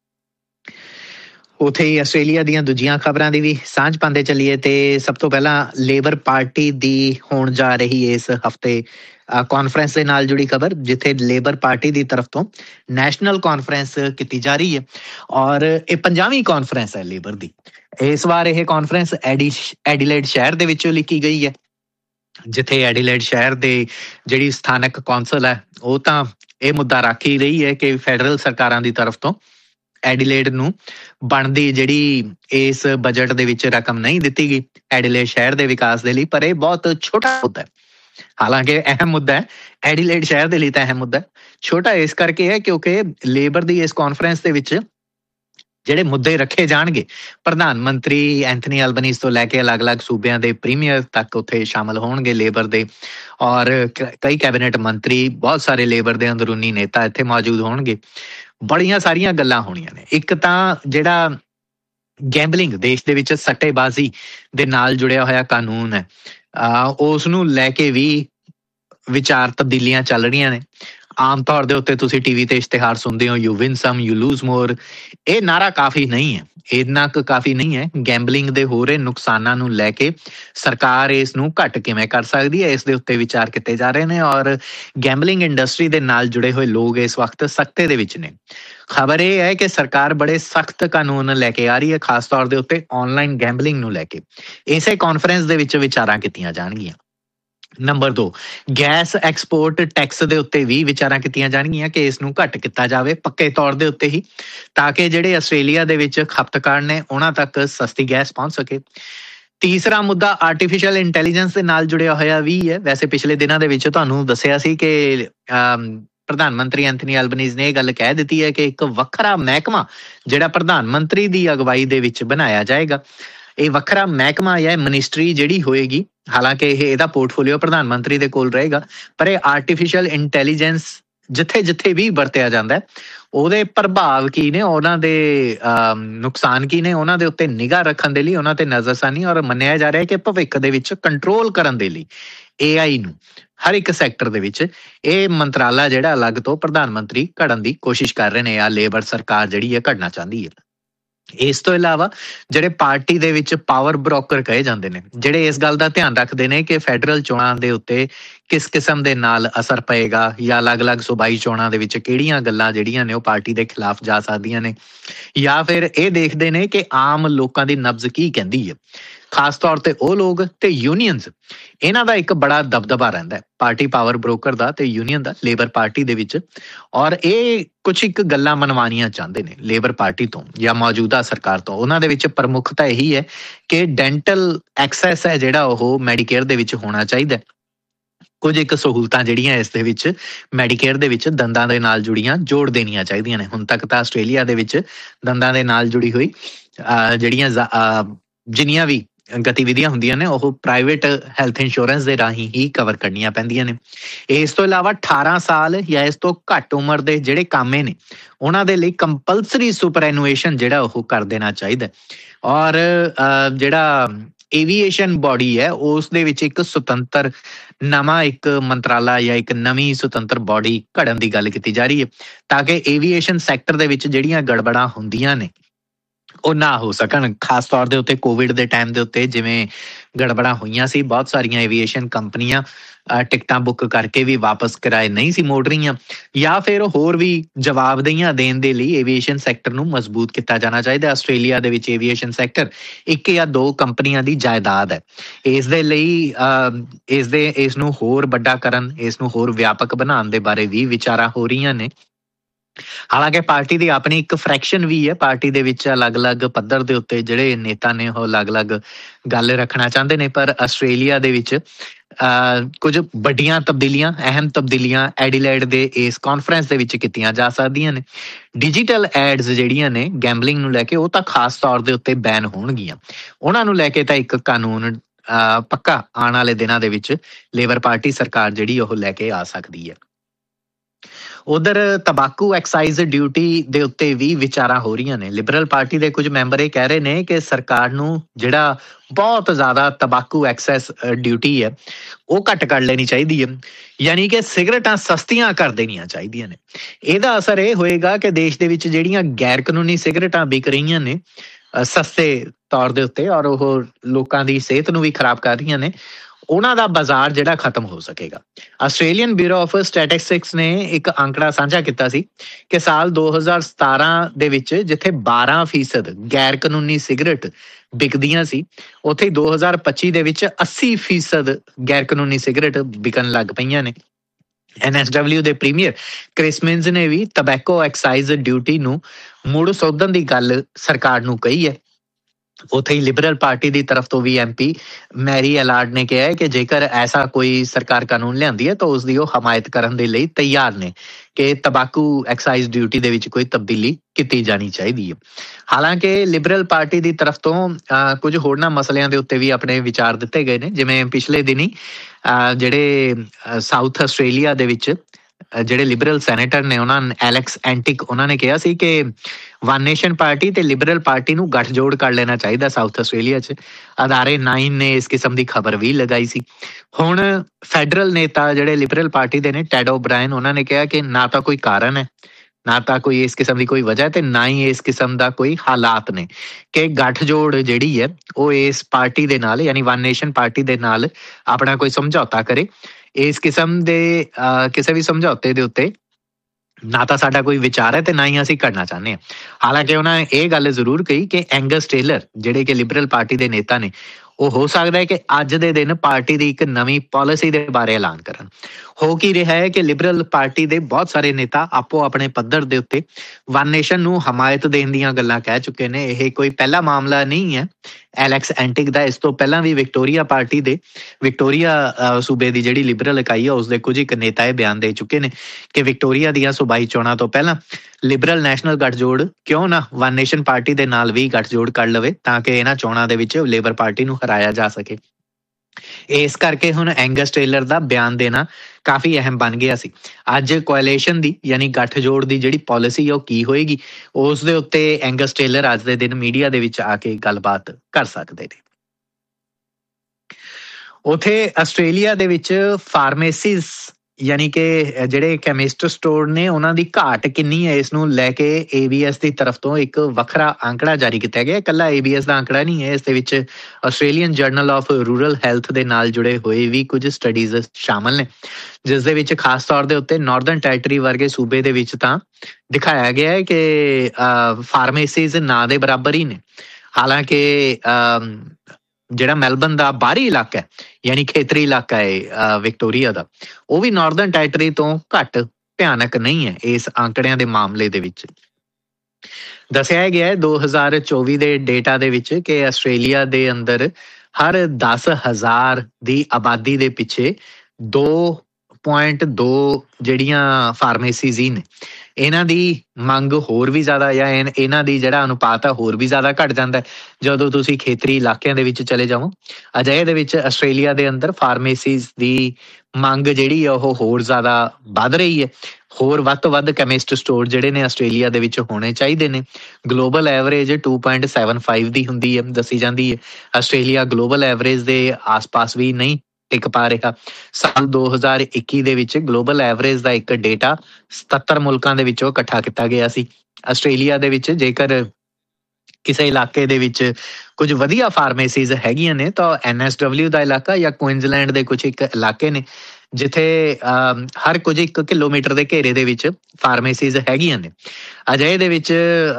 ਉੱਥੇ ਹੀ ਆਸਟ੍ਰੇਲੀਆ ਦੀਆਂ ਦੂਜੀਆਂ ਖਬਰਾਂ ਦੀ ਵੀ ਸਾਂਝ ਪਾਉਂਦੇ ਚੱਲੀਏ ਤੇ ਸਭ ਤੋਂ ਪਹਿਲਾਂ ਲੇਬਰ ਪਾਰਟੀ ਦੀ ਹੋਣ ਜਾ ਰਹੀ ਇਸ ਹਫ਼ਤੇ ਕਾਨਫਰੰਸ ਦੇ ਨਾਲ ਜੁੜੀ ਖਬਰ, ਜਿੱਥੇ ਲੇਬਰ ਪਾਰਟੀ ਦੀ ਤਰਫ ਤੋਂ ਨੈਸ਼ਨਲ ਕਾਨਫਰੰਸ ਕੀਤੀ ਜਾ ਰਹੀ ਹੈ ਔਰ ਇਹ 50ਵੀਂ ਕਾਨਫਰੰਸ ਹੈ ਲੇਬਰ ਦੀ। ਇਸ ਵਾਰ ਇਹ ਕਾਨਫਰੰਸ ਐਡੀਲੇਡ ਸ਼ਹਿਰ ਦੇ ਵਿੱਚੋਂ ਲਿਖੀ ਗਈ ਹੈ ਜਿੱਥੇ ਐਡੀਲੇਡ ਸ਼ਹਿਰ ਦੇ ਜਿਹੜੀ ਸਥਾਨਕ ਕੌਂਸਲ ਹੈ ਉਹ ਤਾਂ ਇਹ ਮੁੱਦਾ ਰੱਖ ਹੀ ਰਹੀ ਹੈ ਕਿ ਫੈਡਰਲ ਸਰਕਾਰਾਂ ਦੀ ਤਰਫ ਤੋਂ ਐਡੀਲੇਡ ਨੂੰ ਬਣਦੀ ਜਿਹੜੀ ਇਸ ਬਜਟ ਦੇ ਵਿੱਚ ਰਕਮ ਨਹੀਂ ਦਿੱਤੀ ਗਈ ਐਡੀਲੇਡ ਸ਼ਹਿਰ ਦੇ ਵਿਕਾਸ ਦੇ ਲਈ, ਪਰ ਇਹ ਬਹੁਤ ਛੋਟਾ ਮੁੱਦਾ ਹੈ। ਹਾਲਾਂਕਿ ਅਹਿਮ ਮੁੱਦਾ ਹੈ, ਐਡੀਲੇਡ ਸ਼ਹਿਰ ਦੇ ਲਈ ਤਾਂ ਅਹਿਮ ਮੁੱਦਾ ਹੈ। ਛੋਟਾ ਇਸ ਕਰਕੇ ਹੈ ਕਿਉਂਕਿ ਲੇਬਰ ਦੀ ਇਸ ਕਾਨਫਰੰਸ ਦੇ ਵਿੱਚ ਜਿਹੜੇ ਮੁੱਦੇ ਰੱਖੇ ਜਾਣਗੇ, ਪ੍ਰਧਾਨ ਮੰਤਰੀ ਐਂਥਨੀ ਐਲਬਨੀਜ਼ ਤੋਂ ਲੈ ਕੇ ਅਲੱਗ-ਅਲੱਗ ਸੂਬਿਆਂ ਦੇ ਪ੍ਰੀਮੀਅਰ ਤੱਕ ਉੱਥੇ ਸ਼ਾਮਲ ਹੋਣਗੇ ਲੇਬਰ ਦੇ, ਔਰ ਕਈ ਕੈਬਨਿਟ ਮੰਤਰੀ, ਬਹੁਤ ਸਾਰੇ ਲੇਬਰ ਦੇ ਅੰਦਰੂਨੀ ਨੇਤਾ ਇੱਥੇ ਮੌਜੂਦ ਹੋਣਗੇ। ਬੜੀਆਂ ਸਾਰੀਆਂ ਗੱਲਾਂ ਹੋਣੀਆਂ ਨੇ। ਇੱਕ ਤਾਂ ਜਿਹੜਾ ਗੈਂਬਲਿੰਗ, ਦੇਸ਼ ਦੇ ਵਿੱਚ ਸੱਟੇਬਾਜ਼ੀ ਦੇ ਨਾਲ ਜੁੜਿਆ ਹੋਇਆ ਕਾਨੂੰਨ ਹੈ, ਉਸ ਨੂੰ ਲੈ ਕੇ ਵੀ ਵਿਚਾਰ ਤਬਦੀਲੀਆਂ ਚੱਲ ਰਹੀਆਂ ਨੇ। ਆਮ ਤੌਰ ਦੇ ਉੱਤੇ ਤੁਸੀਂ ਟੀਵੀ ਤੇ ਇਸ਼ਤਿਹਾਰ ਸੁਣਦੇ ਹੋ, you win sum you loose ਮੋਰ। ਇਹ ਨਾਰਾ ਕਾਫੀ ਨਹੀਂ ਹੈ, ਇੰਨਾ ਕੁ ਕਾਫੀ ਨਹੀਂ ਹੈ। ਗੈਂਬਲਿੰਗ ਦੇ ਹੋ ਰਹੇ ਨੁਕਸਾਨਾਂ ਨੂੰ ਲੈ ਕੇ ਸਰਕਾਰ ਇਸ ਨੂੰ ਘੱਟ ਕਿਵੇਂ ਕਰ ਸਕਦੀ ਹੈ, ਇਸ ਦੇ ਉੱਤੇ ਵਿਚਾਰ ਕੀਤੇ ਜਾ ਰਹੇ ਨੇ। ਔਰ ਗੈਂਬਲਿੰਗ ਇੰਡਸਟਰੀ ਦੇ ਨਾਲ ਜੁੜੇ ਹੋਏ ਲੋਕ ਇਸ ਵਕਤ ਸਖਤੇ ਦੇ ਵਿੱਚ ਨੇ। ਖਬਰ ਇਹ ਹੈ ਕਿ ਸਰਕਾਰ ਬੜੇ ਸਖਤ ਕਾਨੂੰਨ ਲੈ ਕੇ ਆ ਰਹੀ ਹੈ, ਖਾਸ ਤੌਰ ਦੇ ਉੱਤੇ ਆਨਲਾਈਨ ਗੈਂਬਲਿੰਗ ਨੂੰ ਲੈ ਕੇ। ਇਸੇ ਕਾਨਫਰੰਸ ਦੇ ਵਿੱਚ ਵਿਚਾਰਾਂ ਕੀਤੀਆਂ ਜਾਣਗੀਆਂ। ਨੰਬਰ 2, ਗੈਸ ਐਕਸਪੋਰਟ ਟੈਕਸ ਦੇ ਉੱਤੇ ਵੀ ਵਿਚਾਰਾਂ ਕੀਤੀਆਂ ਜਾਣਗੀਆਂ ਕਿ ਇਸ ਨੂੰ ਘੱਟ ਕੀਤਾ ਜਾਵੇ ਪੱਕੇ ਤੌਰ ਦੇ ਉੱਤੇ ਹੀ, ਤਾਂ ਕਿ ਜਿਹੜੇ ਆਸਟ੍ਰੇਲੀਆ ਦੇ ਵਿੱਚ ਖਪਤਕਾਰ ਨੇ ਉਹਨਾਂ ਤੱਕ ਸਸਤੀ ਗੈਸ ਪਹੁੰਚ ਸਕੇ। ਤੀਸਰਾ ਮੁੱਦਾ ਆਰਟੀਫਿਸ਼ੀਅਲ ਇੰਟੈਲੀਜੈਂਸ ਦੇ ਨਾਲ ਜੁੜਿਆ ਹੋਇਆ ਵੀ ਹੈ। ਵੈਸੇ ਪਿਛਲੇ ਦਿਨਾਂ ਦੇ ਵਿੱਚ ਤੁਹਾਨੂੰ ਦੱਸਿਆ ਸੀ ਕਿ ਪ੍ਰਧਾਨ ਮੰਤਰੀ ਐਂਥਨੀ ਐਲਬਨੀਜ਼ ਨੇ ਇਹ ਗੱਲ ਕਹਿ ਦਿੱਤੀ ਹੈ ਕਿ ਇੱਕ ਵੱਖਰਾ ਮਹਿਕਮਾ ਜਿਹੜਾ ਪ੍ਰਧਾਨ ਮੰਤਰੀ ਦੀ ਅਗਵਾਈ ਦੇ ਵਿੱਚ ਬਣਾਇਆ ਜਾਏਗਾ। ਇਹ ਵੱਖਰਾ ਮਹਿਕਮਾ ਜਾਂ ਮਿਨਿਸਟਰੀ ਜਿਹੜੀ ਹੋਏਗੀ, ਹਾਲਾਂਕਿ ਇਹਦਾ ਪੋਰਟਫੋਲੀਓ ਪ੍ਰਧਾਨ ਮੰਤਰੀ ਦੇ ਕੋਲ ਰਹੇਗਾ, ਪਰ ਇਹ ਆਰਟੀਫਿਸ਼ੀਅਲ ਇੰਟੈਲੀਜੈਂਸ ਜਿੱਥੇ ਜਿੱਥੇ ਵੀ ਵਰਤਿਆ ਜਾਂਦਾ ਉਹਦੇ ਪ੍ਰਭਾਵ ਕੀ ਨੇ, ਉਹਨਾਂ ਦੇ ਨੁਕਸਾਨ ਕੀ ਨੇ, ਉਹਨਾਂ ਦੇ ਉੱਤੇ ਨਿਗਾਹ ਰੱਖਣ ਦੇ ਲਈ, ਉਹਨਾਂ ਤੇ ਨਜ਼ਰਸਾਨੀ, ਔਰ ਮੰਨਿਆ ਜਾ ਰਿਹਾ ਕਿ ਭਵਿੱਖ ਦੇ ਵਿੱਚ ਕੰਟਰੋਲ ਕਰਨ ਦੇ ਲਈ AI ਨੂੰ ਹਰ ਇੱਕ ਸੈਕਟਰ ਦੇ ਵਿੱਚ ਇਹ ਮੰਤਰਾਲਾ ਜਿਹੜਾ ਅਲੱਗ ਤੋਂ ਪ੍ਰਧਾਨ ਮੰਤਰੀ ਘੜਨ ਦੀ ਕੋਸ਼ਿਸ਼ ਕਰ ਰਹੇ ਨੇ, ਜਾਂ ਲੇਬਰ ਸਰਕਾਰ ਜਿਹੜੀ ਹੈ ਘੜਨਾ ਚਾਹੁੰਦੀ ਹੈ। ਇਸ ਤੋਂ ਇਲਾਵਾ ਜਿਹੜੇ ਪਾਰਟੀ ਦੇ ਵਿੱਚ ਪਾਵਰ ਬ੍ਰੋਕਰ ਕਹੇ ਜਾਂਦੇ ਨੇ, ਜਿਹੜੇ ਇਸ ਗੱਲ ਦਾ ਧਿਆਨ ਰੱਖਦੇ ਨੇ ਕਿ ਫੈਡਰਲ ਚੋਣਾਂ ਦੇ ਉੱਤੇ ਕਿਸ ਕਿਸਮ ਦੇ ਨਾਲ ਅਸਰ ਪਏਗਾ, ਜਾਂ ਅਲੱਗ-ਅਲੱਗ ਸੂਬਾਈ ਚੋਣਾਂ ਦੇ ਵਿੱਚ ਕਿਹੜੀਆਂ ਗੱਲਾਂ ਜਿਹੜੀਆਂ ਨੇ ਉਹ ਪਾਰਟੀ ਦੇ ਖਿਲਾਫ ਜਾ ਸਕਦੀਆਂ ਨੇ, ਜਾਂ ਫਿਰ ਇਹ ਦੇਖਦੇ ਨੇ ਕਿ ਆਮ ਲੋਕਾਂ ਦੀ ਨਬਜ਼ ਕੀ ਕਹਿੰਦੀ ਹੈ। ਖਾਸ ਤੌਰ ਤੇ ਉਹ ਲੋਕ ਤੇ ਯੂਨੀਅਨਸ, ਇਹਨਾਂ ਦਾ ਇੱਕ ਬੜਾ ਦਬਦਬਾ ਰਹਿੰਦਾ ਹੈ ਪਾਰਟੀ ਪਾਵਰ ਬ੍ਰੋਕਰ ਦਾ ਤੇ ਯੂਨੀਅਨ ਦਾ ਲੇਬਰ ਪਾਰਟੀ ਦੇ ਵਿੱਚ, ਔਰ ਇਹ ਕੁਛ ਇੱਕ ਗੱਲਾਂ ਮਨਵਾਉਣੀਆਂ ਚਾਹੁੰਦੇ ਨੇ ਲੇਬਰ ਪਾਰਟੀ ਤੋਂ ਜਾਂ ਮੌਜੂਦਾ ਸਰਕਾਰ ਤੋਂ। ਉਹਨਾਂ ਦੇ ਵਿੱਚ ਪ੍ਰਮੁੱਖ ਤਾਂ ਇਹੀ ਹੈ ਕਿ ਡੈਂਟਲ ਐਕਸੈਸ ਹੈ ਜਿਹੜਾ ਉਹ ਮੈਡੀਕੇਅਰ ਦੇ ਵਿੱਚ ਹੋਣਾ ਚਾਹੀਦਾ। ਕੁਝ ਇੱਕ ਸਹੂਲਤਾਂ ਜਿਹੜੀਆਂ ਇਸ ਦੇ ਵਿੱਚ ਮੈਡੀਕੇਅਰ ਦੇ ਵਿੱਚ ਦੰਦਾਂ ਦੇ ਨਾਲ ਜੁੜੀਆਂ ਜੋੜ ਦੇਣੀਆਂ ਚਾਹੀਦੀਆਂ ਨੇ। ਹੁਣ ਤੱਕ ਤਾਂ ਆਸਟ੍ਰੇਲੀਆ ਦੇ ਵਿੱਚ ਦੰਦਾਂ ਦੇ ਨਾਲ ਜੁੜੀ ਹੋਈ ਜਿਹੜੀਆਂ ਜਿੰਨੀਆਂ ਵੀ ਗਤੀਵਿਧੀਆਂ ਹੁੰਦੀਆਂ ਨੇ ਉਹ ਪ੍ਰਾਈਵੇਟ ਹੈਲਥ ਇੰਸ਼ੋਰੈਂਸ ਦੇ ਰਾਹੀਂ ਹੀ ਕਵਰ ਕਰਨੀਆਂ ਪੈਂਦੀਆਂ ਨੇ। ਇਸ ਤੋਂ ਇਲਾਵਾ 18 ਸਾਲ ਜਾਂ ਇਸ ਤੋਂ ਘੱਟ ਉਮਰ ਦੇ ਜਿਹੜੇ ਕਾਮੇ ਨੇ ਉਹਨਾਂ ਦੇ ਲਈ ਕੰਪਲਸਰੀ ਸੁਪਰਐਨੂਏਸ਼ਨ ਜਿਹੜਾ ਉਹ ਕਰ ਦੇਣਾ ਚਾਹੀਦਾ। ਔਰ ਜਿਹੜਾ ਏਵੀਏਸ਼ਨ ਬੋਡੀ ਹੈ ਉਸ ਦੇ ਵਿੱਚ ਇੱਕ ਸੁਤੰਤਰ ਨਵਾਂ ਇੱਕ ਮੰਤਰਾਲਾ ਜਾਂ ਇੱਕ ਨਵੀਂ ਸੁਤੰਤਰ ਬੋਡੀ ਘੜਨ ਦੀ ਗੱਲ ਕੀਤੀ ਜਾ ਰਹੀ ਹੈ, ਤਾਂ ਕਿ ਏਵੀਏਸ਼ਨ ਸੈਕਟਰ ਦੇ ਵਿੱਚ ਜਿਹੜੀਆਂ ਗੜਬੜਾਂ ਹੁੰਦੀਆਂ ਨੇ ਉਹ ਨਾ ਹੋ ਸਕਣ। ਖਾਸ ਤੌਰ ਦੇ ਉੱਤੇ ਕੋਵਿਡ ਦੇ ਟਾਈਮ ਦੇ ਉੱਤੇ ਜਿਵੇਂ ਗੜਬੜਾਂ ਹੋਈਆਂ ਸੀ, ਬਹੁਤ ਸਾਰੀਆਂ ਏਵੀਏਸ਼ਨ ਕੰਪਨੀਆਂ ਟਿਕਟਾਂ ਬੁੱਕ ਕਰਕੇ ਵੀ ਵਾਪਸ ਕਿਰਾਏ ਨਹੀਂ ਸੀ ਮੋੜ ਰਹੀਆਂ, ਜਾਂ ਫਿਰ ਹੋਰ ਵੀ ਜਵਾਬਦੇਹੀਆਂ ਦੇਣ ਦੇ ਲਈ ਏਵੀਏਸ਼ਨ ਸੈਕਟਰ ਨੂੰ ਮਜ਼ਬੂਤ ਕੀਤਾ ਜਾਣਾ ਚਾਹੀਦਾ। ਆਸਟ੍ਰੇਲੀਆ ਦੇ ਵਿੱਚ ਏਵੀਏਸ਼ਨ ਸੈਕਟਰ 1 ਜਾਂ 2 ਕੰਪਨੀਆਂ ਦੀ ਜਾਇਦਾਦ ਹੈ। ਇਸ ਦੇ ਲਈ ਇਸ ਨੂੰ ਹੋਰ ਵੱਡਾ ਕਰਨ, ਇਸ ਨੂੰ ਹੋਰ ਵਿਆਪਕ ਬਣਾਉਣ ਦੇ ਬਾਰੇ ਵੀ ਵਿਚਾਰਾਂ ਹੋ ਰਹੀਆਂ ਨੇ। ਹਾਲਾਂਕਿ ਪਾਰਟੀ ਦੀ ਆਪਣੀ ਇੱਕ ਫਰੈਕਸ਼ਨ ਵੀ ਹੈ, ਪਾਰਟੀ ਦੇ ਵਿੱਚ ਅਲੱਗ-ਅਲੱਗ ਪੱਧਰ ਦੇ ਉੱਤੇ ਜਿਹੜੇ ਨੇਤਾ ਨੇ ਉਹ ਅਲੱਗ-ਅਲੱਗ ਗੱਲ ਰੱਖਣਾ ਚਾਹੁੰਦੇ ਨੇ, ਪਰ ਆਸਟ੍ਰੇਲੀਆ ਦੇ ਵਿੱਚ ਕੁਝ ਵੱਡੀਆਂ ਤਬਦੀਲੀਆਂ, ਅਹਿਮ ਤਬਦੀਲੀਆਂ ਐਡੀਲੇਡ ਦੇ ਇਸ ਕਾਨਫਰੰਸ ਦੇ ਵਿੱਚ ਕੀਤੀਆਂ ਜਾ ਸਕਦੀਆਂ ਨੇ। ਡਿਜੀਟਲ ਐਡਸ ਜਿਹੜੀਆਂ ਨੇ ਗੈਂਬਲਿੰਗ ਨੂੰ ਲੈ ਕੇ ਉਹ ਤਾਂ ਖਾਸ ਤੌਰ ਦੇ ਉੱਤੇ ਬੈਨ ਹੋਣਗੀਆਂ। ਉਹਨਾਂ ਨੂੰ ਲੈ ਕੇ ਤਾਂ ਇੱਕ ਕਾਨੂੰਨ ਪੱਕਾ ਆਉਣ ਵਾਲੇ ਦਿਨਾਂ ਦੇ ਵਿੱਚ ਲੇਬਰ ਪਾਰਟੀ ਸਰਕਾਰ ਜਿਹੜੀ ਉਹ ਲੈ ਕੇ ਆ ਸਕਦੀ ਹੈ। ਉਧਰ ਤੰਬਾਕੂ ਐਕਸਾਈਜ਼ ਡਿਊਟੀ ਦੇ ਉੱਤੇ ਵੀ ਵਿਚਾਰਾਂ ਹੋ ਰਹੀਆਂ ਨੇ। ਲਿਬਰਲ ਪਾਰਟੀ ਦੇ ਕੁਝ ਮੈਂਬਰ ਇਹ ਕਹਿ ਰਹੇ ਨੇ ਕਿ ਸਰਕਾਰ ਨੂੰ ਜਿਹੜਾ ਬਹੁਤ ਜ਼ਿਆਦਾ ਤੰਬਾਕੂ ਐਕਸੈਸ ਡਿਊਟੀ ਹੈ ਉਹ ਘੱਟ ਕਰ ਲੈਣੀ ਚਾਹੀਦੀ ਹੈ, ਯਾਨੀ ਕਿ ਸਿਗਰਟਾਂ ਸਸਤੀਆਂ ਕਰ ਦੇਣੀਆਂ ਚਾਹੀਦੀਆਂ ਨੇ। ਇਹਦਾ ਅਸਰ ਇਹ ਹੋਏਗਾ ਕਿ ਦੇਸ਼ ਦੇ ਵਿੱਚ ਜਿਹੜੀਆਂ ਗੈਰ ਕਾਨੂੰਨੀ ਸਿਗਰਟਾਂ ਵਿਕ ਰਹੀਆਂ ਨੇ ਸਸਤੇ ਤੌਰ ਦੇ ਉੱਤੇ, ਔਰ ਉਹ ਲੋਕਾਂ ਦੀ ਸਿਹਤ ਨੂੰ ਵੀ ਖਰਾਬ ਕਰ ਰਹੀਆਂ ਨੇ, ਉਹਨਾਂ ਦਾ ਬਾਜ਼ਾਰ ਜਿਹੜਾ ਖਤਮ ਹੋ ਸਕੇਗਾ। ਆਸਟ੍ਰੇਲੀਅਨ ਬਿਊਰੋ ਆਫ ਸਟੈਟਿਸਟਿਕਸ ਨੇ ਇੱਕ ਅੰਕੜਾ ਸਾਂਝਾ ਕੀਤਾ ਸੀ ਕਿ ਸਾਲ 2017 ਦੇ ਵਿੱਚ ਜਿੱਥੇ 12% ਗੈਰ ਕਾਨੂੰਨੀ ਸਿਗਰਟ ਵਿਕਦੀਆਂ ਸੀ, ਉੱਥੇ 2025 ਦੇ ਵਿੱਚ 80% ਗੈਰ ਕਾਨੂੰਨੀ ਸਿਗਰਟ ਵਿਕਣ ਲੱਗ ਪਈਆਂ ਨੇ। NSW ਦੇ ਪ੍ਰੀਮੀਅਰ ਕ੍ਰਿਸ ਮਿਨਜ਼ ਨੇ ਵੀ ਟਬੈਕੋ ਐਕਸਾਈਜ਼ ਡਿਊਟੀ ਨੂੰ ਮੁੜ ਸੋਧਣ ਦੀ ਗੱਲ ਸਰਕਾਰ ਨੂੰ ਕਹੀ ਹੈ। ਉੱਥੇ ਹੀ ਲਿਬਰਲ ਪਾਰਟੀ ਦੀ ਤਰਫ ਤੋਂ ਵੀ MP ਮੈਰੀ ਐਲਾਰਡ ਨੇ ਕਿਹਾ ਹੈ ਕਿ ਜੇਕਰ ਐਸਾ ਕੋਈ ਸਰਕਾਰ ਕਾਨੂੰਨ ਲਿਆਂਦੀ ਹੈ ਤਾਂ ਉਸ ਦੀ ਉਹ ਹਮਾਇਤ ਕਰਨ ਦੇ ਲਈ ਤਿਆਰ ਨੇ ਕਿ ਤੰਬਾਕੂ ਐਕਸਾਈਜ਼ ਡਿਊਟੀ ਦੇ ਵਿੱਚ ਕੋਈ ਤਬਦੀਲੀ ਕੀਤੀ ਜਾਣੀ ਚਾਹੀਦੀ ਹੈ। ਹਾਲਾਂਕਿ ਲਿਬਰਲ ਪਾਰਟੀ ਦੀ ਤਰਫ ਤੋਂ ਕੁਝ ਹੋਰਨਾਂ ਮਸਲਿਆਂ ਦੇ ਉੱਤੇ ਵੀ ਆਪਣੇ ਵਿਚਾਰ ਦਿੱਤੇ ਗਏ ਨੇ, ਜਿਵੇਂ ਪਿਛਲੇ ਦਿਨੀ ਜਿਹੜੇ ਸਾਊਥ ਆਸਟ੍ਰੇਲੀਆ ਦੇ ਵਿੱਚ ਜਿਹੜੇ ਲਿਬਰਲ ਸੈਨੇਟਰ ਨੇ ਐਲੈਕਸ ਐਂਟਿਕ, ਉਹਨਾਂ ਨੇ ਕਿਹਾ ਸੀ ਕਿ ਵਨ ਨੇਸ਼ਨ ਪਾਰਟੀ ਤੇ ਲਿਬਰਲ ਪਾਰਟੀ ਨੂੰ ਗੱਠਜੋੜ ਕਰ ਲੈਣਾ ਚਾਹੀਦਾ ਸਾਊਥ ਆਸਟ੍ਰੇਲੀਆ 'ਚ। ਅਦਾਰੇ 9 ਨੇ ਇਸ ਕਿਸਮ ਦੀ ਖਬਰ ਵੀ ਲਗਾਈ ਸੀ। ਹੁਣ ਫੈਡਰਲ ਨੇਤਾ ਜਿਹੜੇ ਲਿਬਰਲ ਪਾਰਟੀ ਦੇ ਨੇ ਟੈਡ ਓਬਰਾਇਨ, ਉਹਨਾਂ ਨੇ ਕਿਹਾ ਕਿ ਨਾ ਤਾਂ ਕੋਈ ਕਾਰਨ ਹੈ, ਨਾ ਤਾਂ ਕੋਈ ਇਸ ਕਿਸਮ ਦੀ ਕੋਈ ਵਜ੍ਹਾ ਤੇ ਨਾ ਹੀ ਇਸ ਕਿਸਮ ਦਾ ਕੋਈ ਹਾਲਾਤ ਨੇ ਕਿ ਗੱਠਜੋੜ ਜਿਹੜੀ ਹੈ ਉਹ ਇਸ ਪਾਰਟੀ ਦੇ ਨਾਲ ਯਾਨੀ ਵਨ ਨੇਸ਼ਨ ਪਾਰਟੀ ਦੇ ਨਾਲ ਆਪਣਾ ਕੋਈ ਸਮਝੌਤਾ ਕਰੇ। ਇਸ ਕਿਸਮ ਦੇ ਕਿਸੇ ਵੀ ਸਮਝੌਤੇ ਦੇ ਉੱਤੇ ਨਾ ਤਾਂ ਸਾਡਾ ਕੋਈ ਵਿਚਾਰ ਹੈ ਤੇ ਨਾ ਹੀ ਅਸੀਂ ਕਰਨਾ ਚਾਹੁੰਦੇ ਹਾਂ। ਹਾਲਾਂਕਿ ਉਹਨਾਂ ਨੇ ਇਹ ਗੱਲ ਜ਼ਰੂਰ ਕਹੀ ਕਿ ਐਂਗਸ ਟੇਲਰ ਜਿਹੜੇ ਕਿ ਲਿਬਰਲ ਪਾਰਟੀ ਦੇ ਨੇਤਾ ਨੇ, ਉਹ ਹੋ ਸਕਦਾ ਹੈ ਕਿ ਅੱਜ ਦੇ ਦਿਨ ਪਾਰਟੀ ਦੀ ਇੱਕ ਨਵੀਂ ਪਾਲਿਸੀ ਦੇ ਬਾਰੇ ਐਲਾਨ ਕਰਨ। ਹੋ ਕੀ ਰਿਹਾ ਹੈ ਕਿ ਲਿਬਰਲ ਪਾਰਟੀ ਦੇ ਬਹੁਤ ਸਾਰੇ ਨੇਤਾ ਆਪੋ ਆਪਣੇ ਪੱਧਰ ਦੇ ਉੱਤੇ ਵਨ ਨੇਸ਼ਨ ਨੂੰ ਹਮਾਇਤ ਦੇਣ ਦੀਆਂ ਗੱਲਾਂ ਕਹਿ ਚੁੱਕੇ ਨੇ। ਇਹ ਕੋਈ ਪਹਿਲਾ ਮਾਮਲਾ ਨਹੀਂ ਹੈ ਐਲੈਕਸ ਐਂਟਿਕ ਦਾ। ਇਸ ਤੋਂ ਪਹਿਲਾਂ ਵੀ ਵਿਕਟੋਰੀਆ ਸੂਬੇ ਦੀ ਜਿਹੜੀ ਲਿਬਰਲ ਇਕਾਈ ਆ ਉਸਦੇ ਕੁਝ ਇੱਕ ਨੇਤਾ ਇਹ ਬਿਆਨ ਦੇ ਚੁੱਕੇ ਨੇ ਕਿ ਵਿਕਟੋਰੀਆ ਦੀਆਂ ਸੂਬਾਈ ਚੋਣਾਂ ਤੋਂ ਪਹਿਲਾਂ ਲਿਬਰਲ ਨੈਸ਼ਨਲ ਗੱਠਜੋੜ ਕਿਉਂ ਨਾ ਵਨ ਨੇਸ਼ਨ ਪਾਰਟੀ ਦੇ ਨਾਲ ਵੀ ਗੱਠਜੋੜ ਕਰ ਲਵੇ ਤਾਂ ਕਿ ਇਹਨਾਂ ਚੋਣਾਂ ਦੇ ਵਿੱਚ ਲੇਬਰ ਪਾਰਟੀ ਨੂੰ ਹਰਾਇਆ ਜਾ ਸਕੇ। ਇਸ ਕਰਕੇ ਹੁਣ ਐਂਗਸ ਟੇਲਰ ਦਾ ਬਿਆਨ ਦੇਣਾ ਕਾਫੀ ਅਹਿਮ ਬਣ ਗਿਆ ਸੀ। ਅੱਜ ਕੋਐਲੀਸ਼ਨ ਦੀ ਯਾਨੀ ਗੱਠਜੋੜ ਦੀ ਜਿਹੜੀ ਪਾਲਿਸੀ ਉਹ ਕੀ ਹੋਏਗੀ, ਉਸ ਦੇ ਉੱਤੇ ਐਂਗਸ ਟੇਲਰ ਅੱਜ ਦੇ ਦਿਨ ਮੀਡੀਆ ਦੇ ਵਿੱਚ ਆ ਕੇ ਗੱਲਬਾਤ ਕਰ ਸਕਦੇ ਨੇ। ਉੱਥੇ ਆਸਟ੍ਰੇਲੀਆ ਦੇ ਵਿੱਚ ਫਾਰਮੇਸੀਜ਼ ਯਾਨੀ ਕਿ ਜਿਹੜੇ ਕੈਮਿਸਟ ਸਟੋਰ ਨੇ ਉਹਨਾਂ ਦੀ ਘਾਟ ਕਿੰਨੀ ਹੈ, ਇਸ ਨੂੰ ਲੈ ਕੇ ABS ਦੀ ਤਰਫ ਤੋਂ ਇੱਕ ਵੱਖਰਾ ਅੰਕੜਾ ਜਾਰੀ ਕੀਤਾ ਗਿਆ। ਇਕੱਲਾ ABS ਦਾ ਅੰਕੜਾ ਨਹੀਂ ਹੈ, ਇਸ ਦੇ ਵਿੱਚ Australian general of rural health ਦੇ ਨਾਲ ਜੁੜੇ ਹੋਏ ਵੀ ਕੁਝ ਸਟੱਡੀਜ਼ ਸ਼ਾਮਲ ਨੇ, ਜਿਸ ਦੇ ਵਿੱਚ ਖਾਸ ਤੌਰ ਦੇ ਉੱਤੇ ਨਾਰਦਰਨ ਟੈਰੀਟਰੀ ਵਰਗੇ ਸੂਬੇ ਦੇ ਵਿੱਚ ਤਾਂ ਦਿਖਾਇਆ ਗਿਆ ਹੈ ਕਿ ਫਾਰਮੇਸੀਜ਼ ਨਾ ਦੇ ਬਰਾਬਰ ਹੀ ਨੇ। ਹਾਲਾਂਕਿ ਜਿਹੜਾ ਮੈਲਬਨ ਦਾ ਬਾਹਰੀ ਇਲਾਕਾ ਹੈ ਯਾਨੀ ਖੇਤਰੀ ਇਲਾਕਾ ਹੈ ਵਿਕਟੋਰੀਆ ਦਾ, ਉਹ ਵੀ ਨਾਰਦਰਨ ਟੈਰੀਟਰੀ ਤੋਂ ਘੱਟ ਭਿਆਨਕ ਨਹੀਂ ਹੈ ਇਸ ਅੰਕੜਿਆਂ ਦੇ ਮਾਮਲੇ ਦੇ ਵਿੱਚ। ਦੱਸਿਆ ਗਿਆ ਹੈ 2024 ਦੇ ਡੇਟਾ ਦੇ ਵਿੱਚ ਕਿ ਆਸਟ੍ਰੇਲੀਆ ਦੇ ਅੰਦਰ ਹਰ 10,000 ਦੀ ਆਬਾਦੀ ਦੇ ਪਿੱਛੇ 2.2 ਜਿਹੜੀਆਂ ਫਾਰਮੇਸੀਜ਼ ਹੀ ਨੇ। ਇਹਨਾਂ ਦੀ ਮੰਗ ਹੋਰ ਵੀ ਜ਼ਿਆਦਾ ਜਾਂ ਇਹਨਾਂ ਦੀ ਜਿਹੜਾ ਅਨੁਪਾਤ ਹੈ ਹੋਰ ਵੀ ਜ਼ਿਆਦਾ ਘੱਟ ਜਾਂਦਾ ਜਦੋਂ ਤੁਸੀਂ ਖੇਤਰੀ ਇਲਾਕਿਆਂ ਦੇ ਵਿੱਚ ਚਲੇ ਜਾਵੋ। ਅਜਿਹੇ ਦੇ ਵਿੱਚ ਆਸਟ੍ਰੇਲੀਆ ਦੇ ਅੰਦਰ ਫਾਰਮੇਸੀਜ਼ ਦੀ ਮੰਗ ਜਿਹੜੀ ਆ ਉਹ ਹੋਰ ਜ਼ਿਆਦਾ ਵੱਧ ਰਹੀ ਹੈ। ਹੋਰ ਵੱਧ ਤੋਂ ਵੱਧ ਕੈਮਿਸਟ ਸਟੋਰ ਜਿਹੜੇ ਨੇ ਆਸਟ੍ਰੇਲੀਆ ਦੇ ਵਿੱਚ ਹੋਣੇ ਚਾਹੀਦੇ ਨੇ। ਗਲੋਬਲ ਐਵਰੇਜ 2.75 ਦੀ ਹੁੰਦੀ ਹੈ, ਦੱਸੀ ਜਾਂਦੀ ਹੈ। ਆਸਟ੍ਰੇਲੀਆ ਗਲੋਬਲ ਐਵਰੇਜ ਦੇ ਆਸ-ਪਾਸ ਵੀ ਨਹੀਂ ਟਿਕ ਪਾ ਰਿਹਾ। ਸਾਲ 2021 ਦੇ ਵਿੱਚ ਗਲੋਬਲ ਐਵਰੇਜ ਦਾ ਇੱਕ ਡੇਟਾ 77 ਮੁਲਕਾਂ ਦੇ ਵਿੱਚੋਂ ਇਕੱਠਾ ਕੀਤਾ ਗਿਆ ਸੀ। ਆਸਟ੍ਰੇਲੀਆ ਦੇ ਵਿੱਚ ਜੇਕਰ ਕਿਸੇ ਇਲਾਕੇ ਦੇ ਵਿੱਚ ਕੁਝ ਵਧੀਆ ਫਾਰਮੇਸੀਜ਼ ਹੈਗੀਆਂ ਨੇ ਤਾਂ NSW ਦਾ ਇਲਾਕਾ ਜਾਂ ਕੁਇਨਜ਼ਲੈਂਡ ਦੇ ਕੁਝ ਇੱਕ ਇਲਾਕੇ ਨੇ ਜਿੱਥੇ ਹਰ ਕੁਝ 1 ਕਿਲੋਮੀਟਰ ਦੇ ਘੇਰੇ ਦੇ ਵਿੱਚ ਫਾਰਮੇਸੀਜ਼ ਹੈਗੀਆਂ ਨੇ। ਅਜਿਹੇ ਦੇ ਵਿੱਚ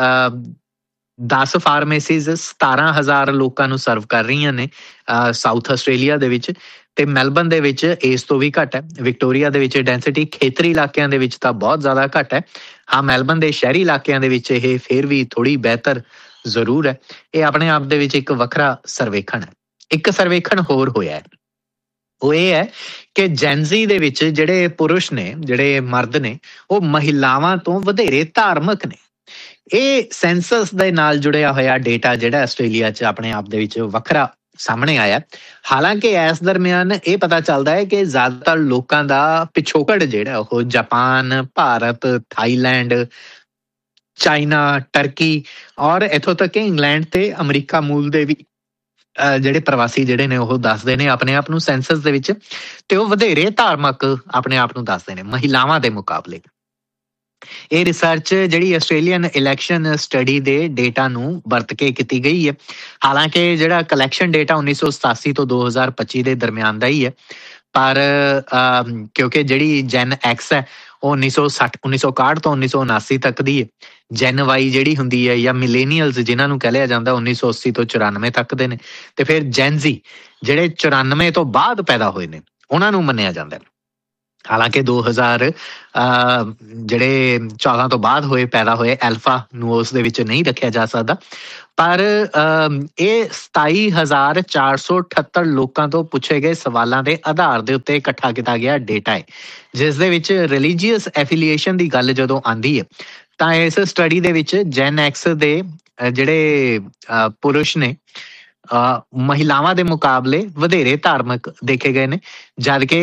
10 ਫਾਰਮੇਸੀਜ਼ 17,000 ਲੋਕਾਂ ਨੂੰ ਸਰਵ ਕਰ ਰਹੀਆਂ ਨੇ ਸਾਊਥ ਆਸਟ੍ਰੇਲੀਆ ਦੇ ਵਿੱਚ, ਤੇ ਮੈਲਬਨ ਦੇ ਵਿੱਚ ਇਸ ਤੋਂ ਵੀ ਘੱਟ ਹੈ। ਵਿਕਟੋਰੀਆ ਦੇ ਵਿੱਚ ਡੈਂਸਿਟੀ ਖੇਤਰੀ ਇਲਾਕਿਆਂ ਦੇ ਵਿੱਚ ਤਾਂ ਬਹੁਤ ਜ਼ਿਆਦਾ ਘੱਟ ਹੈ। ਹਾਂ, ਮੈਲਬਨ ਦੇ ਸ਼ਹਿਰੀ ਇਲਾਕਿਆਂ ਦੇ ਵਿੱਚ ਇਹ ਫਿਰ ਵੀ ਥੋੜ੍ਹੀ ਬਿਹਤਰ ਜ਼ਰੂਰ ਹੈ। ਇਹ ਆਪਣੇ ਆਪ ਦੇ ਵਿੱਚ ਇੱਕ ਵੱਖਰਾ ਸਰਵੇਖਣ ਹੈ। ਇੱਕ ਸਰਵੇਖਣ ਹੋਰ ਹੋਇਆ ਹੈ, ਉਹ ਇਹ ਹੈ ਕਿ ਜੈਨਜ਼ੀ ਦੇ ਵਿੱਚ ਜਿਹੜੇ ਪੁਰਸ਼ ਨੇ, ਜਿਹੜੇ ਮਰਦ ਨੇ, ਉਹ ਮਹਿਲਾਵਾਂ ਤੋਂ ਵਧੇਰੇ ਧਾਰਮਿਕ ਨੇ। ਇਹ ਸੈਂਸਸ ਦੇ ਨਾਲ ਜੁੜਿਆ ਹੋਇਆ ਡੇਟਾ ਜਿਹੜਾ ਆਸਟ੍ਰੇਲੀਆ 'ਚ ਆਪਣੇ ਆਪ ਦੇ ਵਿੱਚ ਵੱਖਰਾ ਸਾਹਮਣੇ ਆਇਆ। ਹਾਲਾਂਕਿ ਇਸ ਦਰਮਿਆਨ ਇਹ ਪਤਾ ਚੱਲਦਾ ਹੈ ਕਿ ਜ਼ਿਆਦਾਤਰ ਲੋਕਾਂ ਦਾ ਪਿਛੋਕੜ ਜਿਹੜਾ ਉਹ Japan, Bharat, Thailand, China, turkey ਔਰ ਇੱਥੋਂ ਤੱਕ ਕਿ ਇੰਗਲੈਂਡ ਤੇ ਅਮਰੀਕਾ ਮੂਲ ਦੇ ਵੀ ਜਿਹੜੇ ਪ੍ਰਵਾਸੀ ਜਿਹੜੇ ਨੇ ਉਹ ਦੱਸਦੇ ਨੇ ਆਪਣੇ ਆਪ ਨੂੰ ਸੈਂਸਸ ਦੇ ਵਿੱਚ, ਤੇ ਉਹ ਵਧੇਰੇ ਧਾਰਮਿਕ ਆਪਣੇ ਆਪ ਨੂੰ ਦੱਸਦੇ ਨੇ ਮਹਿਲਾਵਾਂ ਦੇ ਮੁਕਾਬਲੇ। ਇਹ ਰਿਸਰਚ ਜਿਹੜੀ ਆਸਟ੍ਰੇਲੀਅਨ ਇਲੈਕਸ਼ਨ ਸਟੱਡੀ ਦੇ ਡੇਟਾ ਨੂੰ ਵਰਤ ਕੇ ਕੀਤੀ ਗਈ ਹੈ। ਹਾਲਾਂਕਿ ਜਿਹੜਾ ਕਲੈਕਸ਼ਨ ਡੇਟਾ 1987 ਤੋਂ 2025 ਦੇ ਦਰਮਿਆਨ ਦਾ ਹੀ ਹੈ, ਪਰ ਕਿਉਂਕਿ ਜਿਹੜੀ ਜੈਨ ਐਕਸ ਹੈ ਉਹ 1961 ਤੋਂ 1979 ਤੱਕ ਦੀ ਹੈ। ਜੈਨ ਵਾਈ ਜਿਹੜੀ ਹੁੰਦੀ ਹੈ ਜਾਂ ਮਿਲੇਨੀਅਲਸ ਜਿਨ੍ਹਾਂ ਨੂੰ ਕਹਿ ਲਿਆ ਜਾਂਦਾ 1980 ਤੋਂ 94 ਤੱਕ ਦੇ ਨੇ। ਤੇ ਫਿਰ ਜੈਨਜ਼ੀ ਜਿਹੜੇ 94 ਤੋਂ ਬਾਅਦ ਪੈਦਾ ਹੋਏ ਨੇ ਉਹਨਾਂ ਨੂੰ ਮੰਨਿਆ ਜਾਂਦਾ। ਹਾਲਾਂਕਿ 2000 ਜਿਹੜੇ 14 ਤੋਂ ਬਾਅਦ ਹੋਏ ਪੈਦਾ ਹੋਏ ਐਲਫਾ ਨੂੰ ਉਸ ਦੇ ਵਿੱਚ ਨਹੀਂ ਰੱਖਿਆ ਜਾ ਸਕਦਾ। ਪਰ ਇਹ 27,478 ਲੋਕਾਂ ਤੋਂ ਪੁੱਛੇ ਗਏ ਸਵਾਲਾਂ ਦੇ ਆਧਾਰ ਦੇ ਉੱਤੇ ਇਕੱਠਾ ਕੀਤਾ ਗਿਆ ਡੇਟਾ ਹੈ, ਜਿਸ ਦੇ ਵਿੱਚ ਰਿਲੀਜੀਅਸ ਐਫੀਲੀਏਸ਼ਨ ਦੀ ਗੱਲ ਜਦੋਂ ਆਉਂਦੀ ਹੈ ਤਾਂ ਇਸ ਸਟੱਡੀ ਦੇ ਵਿੱਚ ਜੈਨ ਐਕਸ ਦੇ ਜਿਹੜੇ ਪੁਰਸ਼ ਨੇ ਮਹਿਲਾਵਾਂ ਦੇ ਮੁਕਾਬਲੇ ਵਧੇਰੇ ਧਾਰਮਿਕ ਦੇਖੇ ਗਏ ਨੇ, ਜਦ ਕਿ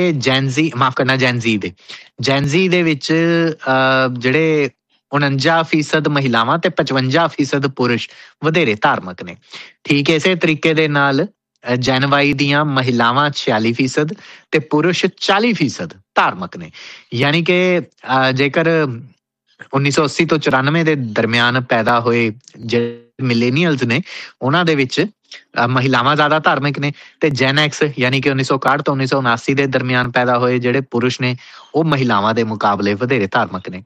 ਜੈਨਜ਼ੀ ਦੇ ਵਿੱਚ ਜਿਹੜੇ 49% ਮਹਿਲਾਵਾਂ ਤੇ 55% ਪੁਰਸ਼ ਵਧੇਰੇ ਧਾਰਮਿਕ ਨੇ। ਠੀਕ ਇਸੇ ਤਰੀਕੇ ਦੇ ਨਾਲ ਜੈਨਵਾਈ ਦੀਆਂ ਮਹਿਲਾਵਾਂ 46% ਤੇ ਪੁਰਸ਼ 40% ਧਾਰਮਿਕ ਨੇ। ਯਾਨੀ ਕਿ ਜੇਕਰ 1980 ਤੋਂ 94 ਦੇ ਦਰਮਿਆਨ ਪੈਦਾ ਹੋਏ ਜਿਹੜੇ ਮਿਲੇਨੀਅਲਸ ਨੇ ਉਹਨਾਂ ਦੇ ਵਿੱਚ ਮਹਿਲਾਵਾਂ ਜ਼ਿਆਦਾ ਧਾਰਮਿਕ ਨੇ, ਤੇ ਜੈਨ ਐਕਸ ਯਾਨੀ ਕਿ 1961 ਤੋਂ 1979 ਦੇ ਦਰਮਿਆਨ ਪੈਦਾ ਹੋਏ ਜਿਹੜੇ ਪੁਰਸ਼ ਨੇ ਉਹ ਮਹਿਲਾਵਾਂ ਦੇ ਮੁਕਾਬਲੇ ਵਧੇਰੇ ਧਾਰਮਿਕ ਨੇ।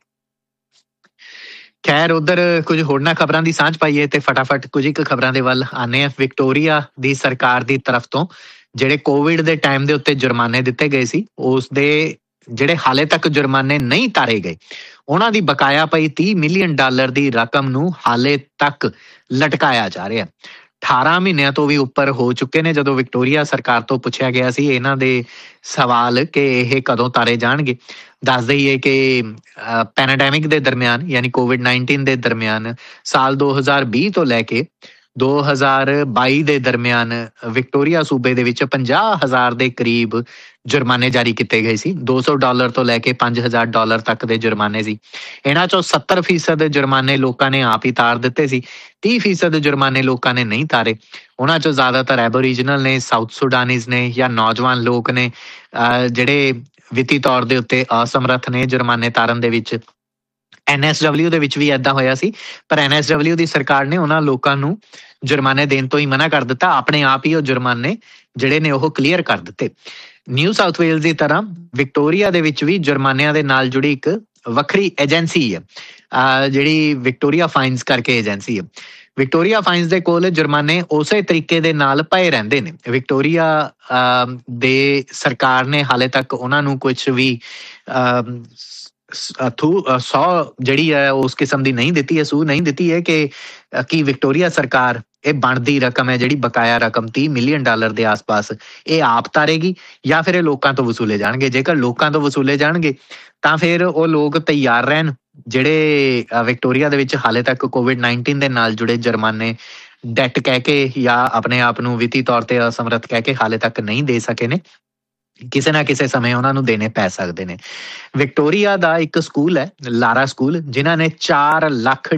ਖੈਰ ਉਧਰ ਕੁਝ ਹੋਰਨਾਂ ਖਬਰਾਂ ਦੀ ਸਾਂਝ ਪਾਈਏ ਤੇ ਫਟਾਫਟ ਕੁਝ ਇੱਕ ਖਬਰਾਂ ਦੇ ਵੱਲ ਆਨੇ ਆ। ਵਿਕਟੋਰੀਆ ਦੀ ਸਰਕਾਰ ਦੀ ਤਰਫ ਤੋਂ ਜਿਹੜੇ ਕੋਵਿਡ ਦੇ ਟਾਈਮ ਦੇ ਉੱਤੇ ਜੁਰਮਾਨੇ ਦਿੱਤੇ ਗਏ ਸੀ ਉਸ ਦੇ ਜਿਹੜੇ ਹਾਲੇ ਤੱਕ ਜੁਰਮਾਨੇ ਨਹੀਂ ਤਾਰੇ ਗਏ ਉਹਨਾਂ ਦੀ ਬਕਾਇਆ ਪਈ $30 ਮਿਲੀਅਨ ਦੀ ਰਕਮ ਨੂੰ ਹਾਲੇ ਤੱਕ ਲਟਕਾਇਆ ਜਾ ਰਿਹਾ। 18 ਮਹੀਨਿਆਂ ਤੋਂ ਵੀ ਉੱਪਰ ਹੋ ਚੁੱਕੇ ਨੇ ਜਦੋਂ ਵਿਕਟੋਰੀਆ ਸਰਕਾਰ ਤੋਂ ਪੁੱਛਿਆ ਗਿਆ ਸੀ ਇਹਨਾਂ ਦੇ ਸਵਾਲ ਕਿ ਇਹ ਕਦੋਂ ਤਾਰੇ ਜਾਣਗੇ। ਦੱਸ ਦਈਏ ਕਿ ਪੈਰਾਡੈਮਿਕ ਦੇ ਦਰਮਿਆਨ ਯਾਨੀ ਕੋਵਿਡ-19 ਦੇ ਦਰਮਿਆਨ ਸਾਲ 2020 ਤੋਂ ਲੈ ਕੇ 2022 ਦੇ ਦਰਮਿਆਨ ਵਿਕਟੋਰੀਆ ਸੂਬੇ ਦੇ ਵਿੱਚ 50,000 ਦੇ ਕਰੀਬ ਜੁਰਮਾਨੇ ਜਾਰੀ ਕੀਤੇ ਗਏ ਸੀ। $200 ਤੋਂ ਲੈ ਕੇ $5,000 ਤੱਕ ਦੇ ਜੁਰਮਾਨੇ ਸੀ। ਇਹਨਾਂ ਚੋਂ 70% ਜੁਰਮਾਨੇ ਲੋਕਾਂ ਨੇ ਆਪ ਹੀ ਤਾਰ ਦਿੱਤੇ ਸੀ, 30% ਜੁਰਮਾਨੇ ਲੋਕਾਂ ਨੇ ਨਹੀਂ ਤਾਰੇ। ਉਹਨਾਂ ਚੋਂ ਜ਼ਿਆਦਾਤਰ ਐਬੋਰੀਜਨਲ ਨੇ, ਸਾਊਥ ਸੁਡਾਨੀਜ਼ ਨੇ ਜਾਂ ਨੌਜਵਾਨ ਲੋਕ ਨੇ ਜਿਹੜੇ ਵਿੱਤੀ ਤੌਰ ਦੇ ਉੱਤੇ ਅਸਮਰੱਥ ਨੇ ਜੁਰਮਾਨੇ ਤਾਰਨ ਦੇ ਵਿੱਚ। NSW ਦੇ ਵਿੱਚ ਵੀ ਏਦਾਂ ਹੋਇਆ ਸੀ, ਪਰ NSW ਦੀ ਸਰਕਾਰ ਨੇ ਉਹਨਾਂ ਲੋਕਾਂ ਨੂੰ ਜੁਰਮਾਨੇ ਦੇਣ ਤੋਂ ਹੀ ਮਨਾ ਕਰ ਦਿੱਤਾ, ਆਪਣੇ ਆਪ ਹੀ ਉਹ ਜੁਰਮਾਨੇ ਜਿਹੜੇ ਨੇ ਉਹ ਕਲੀਅਰ ਕਰ ਦਿੱਤੇ। ਨਿਊ ਸਾਊਥ ਵੇਲਜ਼ ਦੀ ਤਰ੍ਹਾਂ ਵਿਕਟੋਰੀਆ ਦੇ ਵਿੱਚ ਵੀ ਜੁਰਮਾਨਿਆਂ ਦੇ ਨਾਲ ਜੁੜੀ ਇੱਕ ਵੱਖਰੀ ਏਜੰਸੀ ਹੈ ਜਿਹੜੀ ਵਿਕਟੋਰੀਆ ਫਾਈਨਸ ਕਰਕੇ ਏਜੰਸੀ ਹੈ। ਵਿਕਟੋਰੀਆ ਫਾਈਨਸ ਦੇ ਕੋਲ ਜੁਰਮਾਨੇ ਉਸੇ ਤਰੀਕੇ ਦੇ ਨਾਲ ਪਏ ਰਹਿੰਦੇ ਨੇ। ਵਿਕਟੋਰੀਆ ਦੇ ਸਰਕਾਰ ਨੇ ਹਾਲੇ ਤੱਕ ਉਹਨਾਂ ਨੂੰ ਕੁਛ ਵੀ ਸੌ ਜਿਹੜੀ ਹੈ ਉਸ ਕਿਸਮ ਦੀ ਨਹੀਂ ਦਿੱਤੀ ਹੈ, ਸੂਹ ਨਹੀਂ ਦਿੱਤੀ ਹੈ ਕਿ ਵਿਕਟੋਰੀਆ ਸਰਕਾਰ ਇਹ ਬਣਦੀ ਰਕਮ ਹੈ ਜਿਹੜੀ ਬਕਾਇਆ ਰਕਮ $30 ਮਿਲੀਅਨ ਦੇ ਆਸ-ਪਾਸ ਇਹ ਆਪ ਤਾਰੇਗੀ ਜਾਂ ਫਿਰ ਇਹ ਲੋਕਾਂ ਤੋਂ ਵਸੂਲੇ ਜਾਣਗੇ। ਜੇਕਰ ਲੋਕਾਂ ਤੋਂ ਵਸੂਲੇ ਜਾਣਗੇ ਤਾਂ ਫਿਰ ਉਹ ਲੋਕ ਤਿਆਰ ਰਹਿਣ ਜਿਹੜੇ ਵਿਕਟੋਰੀਆ ਦੇ ਵਿੱਚ ਹਾਲੇ ਤੱਕ ਕੋਵਿਡ-19 ਦੇ ਨਾਲ ਜੁੜੇ ਜੁਰਮਾਨੇ ਡੈਟ ਕਹਿ ਕੇ ਜਾਂ ਆਪਣੇ ਆਪ ਨੂੰ ਵਿੱਤੀ ਤੌਰ ਤੇ ਅਸਮਰੱਥ ਕਹਿ ਕੇ ਹਾਲੇ ਤੱਕ ਨਹੀਂ ਦੇ ਸਕੇ ਨੇ, ਕਿਸੇ ਨਾ ਕਿਸੇ ਸਮੇਂ ਉਹਨਾਂ ਨੂੰ ਦੇਣੇ ਪੈ ਸਕਦੇ ਨੇ। ਵਿਕਟੋਰੀਆ ਦਾ ਇੱਕ ਸਕੂਲ ਹੈ ਲਾਰਾ ਸਕੂਲ, ਜਿਨ੍ਹਾਂ ਨੇ $4 ਲੱਖ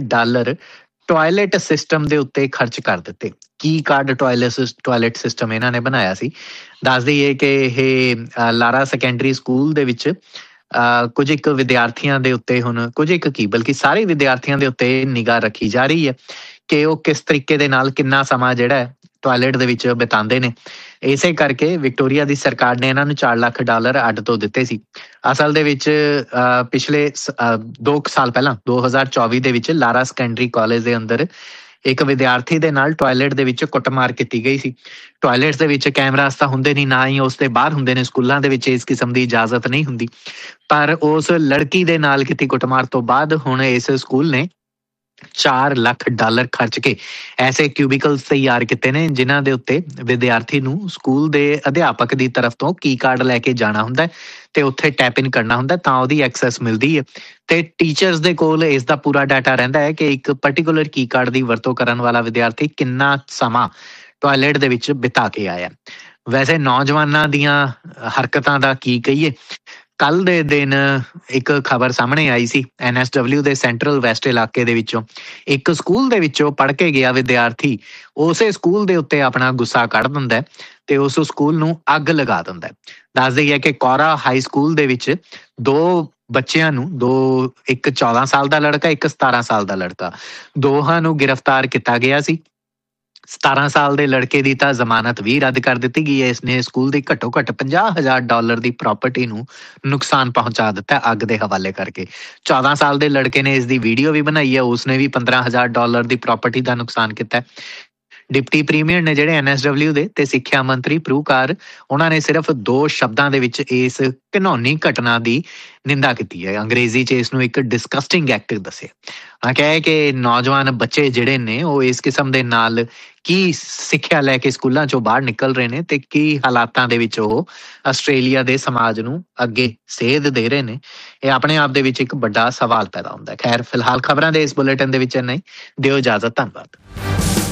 ਟਾਇਲਟ ਸਿਸਟਮ ਦੇ ਉੱਤੇ ਖਰਚ ਕਰ ਦਿੱਤੇ। ਕੀ ਕਾਰਡ ਟਾਇਲਟ ਸਿਸਟਮ ਇਹਨਾਂ ਨੇ ਬਣਾਇਆ ਸੀ। ਦੱਸ ਦਈਏ ਕਿ ਇਹ ਲਾਰਾ ਸੈਕੰਡਰੀ ਸਕੂਲ ਦੇ ਵਿੱਚ ਕੁਝ ਇੱਕ ਵਿਦਿਆਰਥੀਆਂ ਦੇ ਉੱਤੇ ਹੁਣ ਕੁਝ ਇੱਕ ਕੀ ਬਲਕਿ ਸਾਰੇ ਵਿਦਿਆਰਥੀਆਂ ਦੇ ਉੱਤੇ ਨਿਗਾਹ ਰੱਖੀ ਜਾ ਰਹੀ ਹੈ ਕਿ ਉਹ ਕਿਸ ਤਰੀਕੇ ਦੇ ਨਾਲ ਕਿੰਨਾ ਸਮਾਂ ਜਿਹੜਾ ਹੈ ਟਾਇਲਟ ਦੇ ਵਿੱਚ ਬਿਤਾਉਂਦੇ ਨੇ। ਇਸੇ ਕਰਕੇ ਵਿਕਟੋਰੀਆ ਦੀ ਸਰਕਾਰ ਨੇ ਇਹਨਾਂ ਨੂੰ $4 ਲੱਖ ਅੱਡ ਤੋਂ ਦਿੱਤੇ ਸੀ। ਅਸਲ ਦੇ ਵਿੱਚ ਪਿਛਲੇ 2 ਸਾਲ ਪਹਿਲਾਂ 2024 ਦੇ ਵਿੱਚ ਲਾਰਾ ਸੈਕੰਡਰੀ ਕਾਲਜ ਦੇ ਅੰਦਰ ਇੱਕ ਵਿਦਿਆਰਥੀ ਦੇ ਨਾਲ ਟਾਇਲਟ ਦੇ ਵਿੱਚ ਕੁੱਟਮਾਰ ਕੀਤੀ ਗਈ ਸੀ। ਟਾਇਲਟਸ ਦੇ ਵਿੱਚ ਕੈਮਰਾਸ ਤਾਂ ਹੁੰਦੇ ਨਹੀਂ, ਨਾ ਹੀ ਉਸ ਦੇ ਬਾਹਰ ਹੁੰਦੇ ਨੇ। ਸਕੂਲਾਂ ਦੇ ਵਿੱਚ ਇਸ ਕਿਸਮ ਦੀ ਇਜਾਜ਼ਤ ਨਹੀਂ ਹੁੰਦੀ, ਪਰ ਉਸ ਲੜਕੀ ਦੇ ਨਾਲ ਕੀਤੀ ਕੁੱਟਮਾਰ ਤੋਂ ਬਾਅਦ ਹੁਣ ਇਸ ਸਕੂਲ ਨੇ $4 ਲੱਖ ਖਰਚ ਕੇ ਐਸੇ ਕਿਊਬਿਕਲਸ ਤਿਆਰ ਕੀਤੇ ਨੇ ਜਿਨ੍ਹਾਂ ਦੇ ਉੱਤੇ ਵਿਦਿਆਰਥੀ ਨੂੰ ਸਕੂਲ ਦੇ ਅਧਿਆਪਕ ਦੀ ਤਰਫ ਤੋਂ ਕੀ ਕਾਰਡ ਲੈ ਕੇ ਜਾਣਾ ਹੁੰਦਾ ਤੇ ਉੱਥੇ ਟੈਪ ਇਨ ਕਰਨਾ ਹੁੰਦਾ ਤਾਂ ਉਹਦੀ ਐਕਸੈਸ ਮਿਲਦੀ ਹੈ। ਤੇ ਟੀਚਰਸ ਦੇ ਕੋਲ ਇਸ ਦਾ ਪੂਰਾ ਡਾਟਾ ਰਹਿੰਦਾ ਹੈ ਕਿ ਇੱਕ ਪਰਟੀਕੂਲਰ ਕੀ ਕਾਰਡ ਦੀ ਵਰਤੋਂ ਕਰਨ ਵਾਲਾ ਵਿਦਿਆਰਥੀ ਕਿੰਨਾ ਸਮਾਂ ਟਾਇਲਟ ਦੇ ਵਿੱਚ ਬਿਤਾ ਕੇ ਆਇਆ। ਵੈਸੇ ਨੌਜਵਾਨਾਂ ਦੀਆਂ ਹਰਕਤਾਂ ਦਾ ਕੀ ਕਹੀਏ। ਕੱਲ ਦੇ ਦਿਨ ਇੱਕ ਖਬਰ ਸਾਹਮਣੇ ਆਈ ਸੀ NSW ਦੇ ਸੈਂਟਰਲ ਵੈਸਟ ਇਲਾਕੇ ਦੇ ਵਿੱਚੋਂ ਇੱਕ ਸਕੂਲ ਦੇ ਵਿੱਚੋਂ ਪੜ੍ਹ ਕੇ ਗਿਆ ਵਿਦਿਆਰਥੀ ਉਸੇ ਸਕੂਲ ਦੇ ਉੱਤੇ ਆਪਣਾ ਗੁੱਸਾ ਕੱਢ ਦਿੰਦਾ ਤੇ ਉਸ ਸਕੂਲ ਨੂੰ ਅੱਗ ਲਗਾ ਦਿੰਦਾ। ਦੱਸ ਦਈਏ ਕਿ ਕੌਰਾ ਹਾਈ ਸਕੂਲ ਦੇ ਵਿੱਚ 2 ਬੱਚਿਆਂ ਨੂੰ ਇੱਕ 14 ਸਾਲ ਦਾ ਲੜਕਾ, ਇੱਕ 17 ਸਾਲ ਦਾ ਲੜਕਾ, ਦੋਹਾਂ ਨੂੰ ਗ੍ਰਿਫਤਾਰ ਕੀਤਾ ਗਿਆ ਸੀ। 17 ਸਾਲ ਦੇ ਲੜਕੇ ਦੀ ਤਾਂ ਜ਼ਮਾਨਤ ਵੀ ਰੱਦ ਕਰ ਦਿੱਤੀ ਗਈ ਹੈ। ਇਸਨੇ ਸਕੂਲ ਦੀ ਘੱਟੋ ਘੱਟ $50,000 ਦੀ ਪ੍ਰਾਪਰਟੀ ਨੂੰ ਨੁਕਸਾਨ ਪਹੁੰਚਾ ਦਿੱਤਾ ਹੈ ਅੱਗ ਦੇ ਹਵਾਲੇ ਕਰਕੇ। 14 ਸਾਲ ਦੇ ਲੜਕੇ ਨੇ ਇਸ ਦੀ ਵੀਡੀਓ ਵੀ ਬਣਾਈ ਹੈ, ਉਸਨੇ ਵੀ $15,000 ਦੀ ਪ੍ਰਾਪਰਟੀ ਦਾ ਨੁਕਸਾਨ ਕੀਤਾ। ਡਿਪਟੀ ਪ੍ਰੀਮੀਅਰ ਨੇ ਜਿਹੜੇ NSW ਦੇ ਤੇ ਸਿੱਖਿਆ ਮੰਤਰੀ ਪ੍ਰੂਕਾਰ, ਉਹਨਾਂ ਨੇ ਸਿਰਫ 2 ਸ਼ਬਦਾਂ ਦੇ ਵਿੱਚ ਇਸ ਘਿਨੌਨੀ ਘਟਨਾ ਦੀ ਨਿੰਦਾ ਕੀਤੀ ਹੈ। ਅੰਗਰੇਜ਼ੀ 'ਚ ਇਸ ਨੂੰ ਇੱਕ ਡਿਸਕਸਟਿੰਗ ਐਕਟ ਦੱਸਿਆ। ਉਹਨਾਂ ਕਿਹਾ ਹੈ ਕਿ ਨੌਜਵਾਨ ਬੱਚੇ ਜਿਹੜੇ ਨੇ ਉਹ ਇਸ ਕਿਸਮ ਦੇ ਨਾਲ ਕੀ ਸਿੱਖਿਆ ਲੈ ਕੇ ਸਕੂਲਾਂ 'ਚੋਂ ਬਾਹਰ ਨਿਕਲ ਰਹੇ ਨੇ ਤੇ ਕੀ ਹਾਲਾਤਾਂ ਦੇ ਵਿੱਚ ਉਹ ਆਸਟ੍ਰੇਲੀਆ ਦੇ ਸਮਾਜ ਨੂੰ ਅੱਗੇ ਸੇਧ ਦੇ ਰਹੇ ਨੇ, ਇਹ ਆਪਣੇ ਆਪ ਦੇ ਵਿੱਚ ਇੱਕ ਵੱਡਾ ਸਵਾਲ ਪੈਦਾ ਹੁੰਦਾ ਹੈ। ਖੈਰ, ਫਿਲਹਾਲ ਖਬਰਾਂ ਦੇ ਇਸ ਬੁਲੇਟਿਨ ਦੇ ਵਿੱਚ ਇੰਨਾ ਹੀ। ਦਿਓ ਇਜਾਜ਼ਤ। ਧੰਨਵਾਦ।